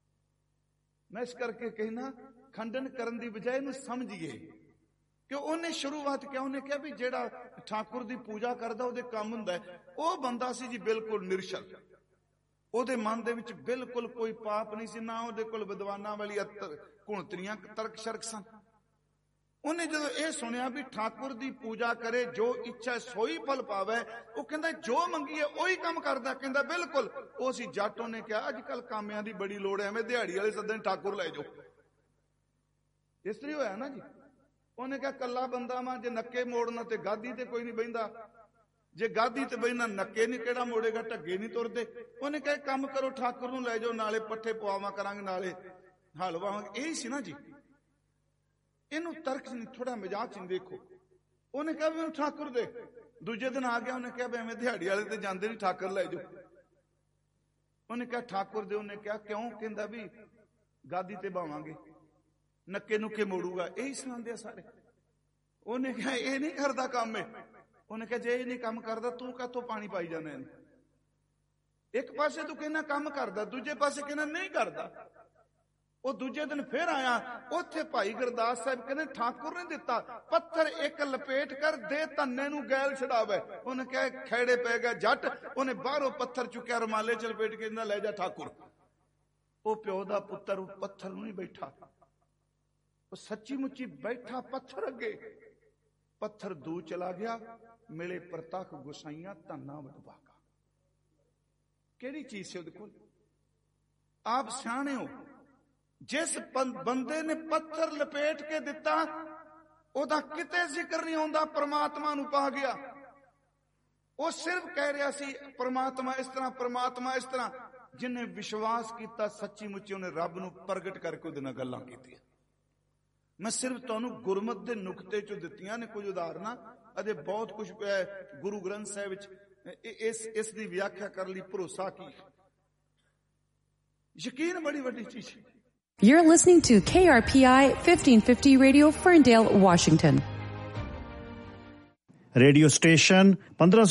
ਮੈਂ ਇਸ ਕਰਕੇ ਕਹਿਣਾ, ਖੰਡਨ ਕਰਨ ਦੀ ਬਜਾਏ ਇਹਨੂੰ ਸਮਝੀਏ ਕਿ ਉਹਨੇ ਸ਼ੁਰੂਆਤ ਕਿਹਾ। ਉਹਨੇ ਕਿਹਾ ਵੀ ਜਿਹੜਾ ਠਾਕੁਰ ਦੀ ਪੂਜਾ ਕਰਦਾ ਉਹਦੇ ਕੰਮ ਹੁੰਦਾ ਹੈ। ਉਹ ਬੰਦਾ ਸੀ ਜੀ ਬਿਲਕੁਲ ਨਿਰਸ਼ਲ, ਉਹਦੇ ਮਨ ਦੇ ਵਿੱਚ ਬਿਲਕੁਲ ਕੋਈ ਪਾਪ ਨਹੀਂ ਸੀ, ਨਾ ਉਹਦੇ ਕੋਲ ਵਿਦਵਾਨਾਂ ਵਾਲੀ ਘੁਣਤਰੀਆਂ ਤਰਕ ਸ਼ਰਕ ਸਨ। ਉਹਨੇ ਜਦੋਂ ਇਹ ਸੁਣਿਆ ਵੀ ਠਾਕੁਰ ਦੀ ਪੂਜਾ ਕਰੇ, ਜੋ ਇੱਛਾ ਸੋਈ ਫਲ ਪਾਵੇ, ਉਹ ਕਹਿੰਦਾ ਜੋ ਮੰਗੀਏ ਉਹੀ ਕੰਮ ਕਰਦਾ। ਕਹਿੰਦਾ ਬਿਲਕੁਲ। ਉਹ ਸੀ ਜੱਟ। ਉਹਨੇ ਕਿਹਾ ਅੱਜ ਕੱਲ ਕਾਮਿਆਂ ਦੀ ਬੜੀ ਲੋੜ ਹੈ, ਐਵੇਂ ਦਿਹਾੜੀ ਵਾਲੇ ਸੱਦਣ ਠਾਕੁਰ ਲੈ ਜਾਓ। ਇਸ ਤਰ੍ਹਾਂ ਹੋਇਆ ਨਾ ਜੀ। ਉਹਨੇ ਕਿਹਾ ਕੱਲਾ ਬੰਦਾ ਵਾਂ, ਜੇ ਨੱਕੇ ਮੋੜਨਾ ਤੇ ਗਾਦੀ ਤੇ ਕੋਈ ਨਹੀਂ ਬਹਿੰਦਾ, ਜੇ ਗਾਦੀ ਤੇ ਬਹਿਣਾ ਨੱਕੇ ਨਹੀਂ ਕਿਹੜਾ ਮੋੜੇਗਾ, ਢੱਗੇ ਨਹੀਂ ਤੁਰਦੇ। ਉਹਨੇ ਕਿਹਾ ਕੰਮ ਕਰੋ, ਠਾਕੁਰ ਨੂੰ ਲੈ ਜਾਓ, ਨਾਲੇ ਪੱਠੇ ਪਵਾਵਾਂ ਕਰਾਂਗੇ, ਨਾਲੇ ਹਲ ਵਾਵਾਂਗੇ। ਇਹੀ ਸੀ ਨਾ ਜੀ। ਇਹਨੂੰ ਤਰਕ ਨਹੀਂ, ਥੋੜਾ ਮਜ਼ਾਕ ਚ ਦੇਖੋ। ਉਹਨੇ ਕਿਹਾ ਵੀ ਮੈਨੂੰ ਠਾਕੁਰ ਦੇ। ਦੂਜੇ ਦਿਨ ਆ ਗਿਆ, ਉਹਨੇ ਕਿਹਾ ਵੀ ਐਵੇਂ ਦਿਹਾੜੀ ਵਾਲੇ ਤੇ ਜਾਂਦੇ ਨਹੀਂ, ਠਾਕੁਰ ਲੈ ਜਾਓ। ਉਹਨੇ ਕਿਹਾ ਠਾਕੁਰ ਦੇ। ਉਹਨੇ ਕਿਹਾ ਕਿਉਂ? ਕਹਿੰਦਾ ਵੀ ਗਾਦੀ ਤੇ ਬਾਵਾਂਗੇ, ਨੱਕੇ ਨੁੱਕੇ ਮੋੜੂਗਾ। ਇਹੀ ਸੁਣਾਉਂਦੇ ਆ ਸਾਰੇ। ਉਹਨੇ ਕਿਹਾ ਇਹ ਨਹੀਂ ਕਰਦਾ ਕੰਮ ਹੈ। ਉਹਨੇ ਕਿਹਾ ਜੇ ਇਹ ਨਹੀਂ ਕੰਮ ਕਰਦਾ ਤੂੰ ਕਾਹਤੋਂ ਪਾਣੀ ਪਾਈ ਜਾਂਦਾ ਇਹਨੂੰ? ਇੱਕ ਪਾਸੇ ਤੂੰ ਕਹਿੰਦਾ ਕੰਮ ਕਰਦਾ, ਦੂਜੇ ਪਾਸੇ ਕਹਿੰਦਾ ਨਹੀਂ ਕਰਦਾ। ਉਹ ਦੂਜੇ ਦਿਨ ਫਿਰ ਆਇਆ, ਉੱਥੇ ਭਾਈ ਗੁਰਦਾਸ ਸਾਹਿਬ ਕਹਿੰਦੇ ਠਾਕੁਰ ਨੇ ਦਿੱਤਾ ਪੱਥਰ ਇੱਕ ਲਪੇਟ ਕਰ ਦੇ, ਧੰਨੇ ਨੂੰ ਗੈਲ ਛਡਾਵੇ। ਉਹਨੇ ਕਿਹਾ ਖੈੜੇ ਪੈ ਗਿਆ ਜੱਟ। ਉਹਨੇ ਬਾਹਰੋਂ ਪੱਥਰ ਚੁੱਕਿਆ, ਰੁਮਾਲੇ ਚ ਲਪੇਟ ਕੇ ਕਹਿੰਦਾ ਲੈ ਜਾ ਠਾਕੁਰ। ਉਹ ਪਿਓ ਦਾ ਪੁੱਤਰ ਪੱਥਰ ਨੂੰ ਨਹੀਂ ਬੈਠਾ, ਉਹ ਸੱਚੀ ਮੁੱਚੀ ਬੈਠਾ ਪੱਥਰ ਅੱਗੇ। ਪੱਥਰ ਦੂ ਚਲਾ ਗਿਆ, ਮਿਲੇ ਪ੍ਰਤੱਖ ਗੁਸਾਈਆਂ ਧੰਨਾ ਵਡਭਾਗਾ। ਕਿਹੜੀ ਚੀਜ਼ ਸੀ ਉਹਦੇ ਕੋਲ? ਆਪ ਸਿਆਣੇ ਹੋ। ਜਿਸ ਬੰਦੇ ਨੇ ਪੱਥਰ ਲਪੇਟ ਕੇ ਦਿੱਤਾ, ਉਹਦਾ ਕਿਤੇ ਜ਼ਿਕਰ ਨਹੀਂ ਆਉਂਦਾ ਪ੍ਰਮਾਤਮਾ ਨੂੰ ਪਾ ਗਿਆ। ਉਹ ਸਿਰਫ ਕਹਿ ਰਿਹਾ ਸੀ ਪ੍ਰਮਾਤਮਾ ਇਸ ਤਰ੍ਹਾਂ, ਪ੍ਰਮਾਤਮਾ ਇਸ ਤਰ੍ਹਾਂ। ਜਿਹਨੇ ਵਿਸ਼ਵਾਸ ਕੀਤਾ ਸੱਚੀ ਮੁੱਚੀ, ਉਹਨੇ ਰੱਬ ਨੂੰ ਪ੍ਰਗਟ ਕਰਕੇ ਉਹਦੇ ਨਾਲ ਗੱਲਾਂ ਕੀਤੀਆਂ। ਮੈਂ ਸਿਰਫ ਤੁਹਾਨੂੰ ਗੁਰਮਤਿ ਦੇ ਨੁਕਤੇ ਚੋਂ ਦਿੱਤੀਆਂ ਨੇ ਕੁਝ ਉਦਾਹਰਨਾਂ, ਅਤੇ ਬਹੁਤ ਕੁਝ ਗੁਰੂ ਗ੍ਰੰਥ ਸਾਹਿਬ ਵਿੱਚ ਇਸ ਦੀ ਵਿਆਖਿਆ ਕਰਨ ਲਈ ਭਰੋਸਾ ਕੀ। ਯਕੀਨ ਬੜੀ ਵੱਡੀ ਚੀਜ਼ ਹੈ। You're listening to KRPI 1550 Radio, Ferndale, Washington. Radio station 15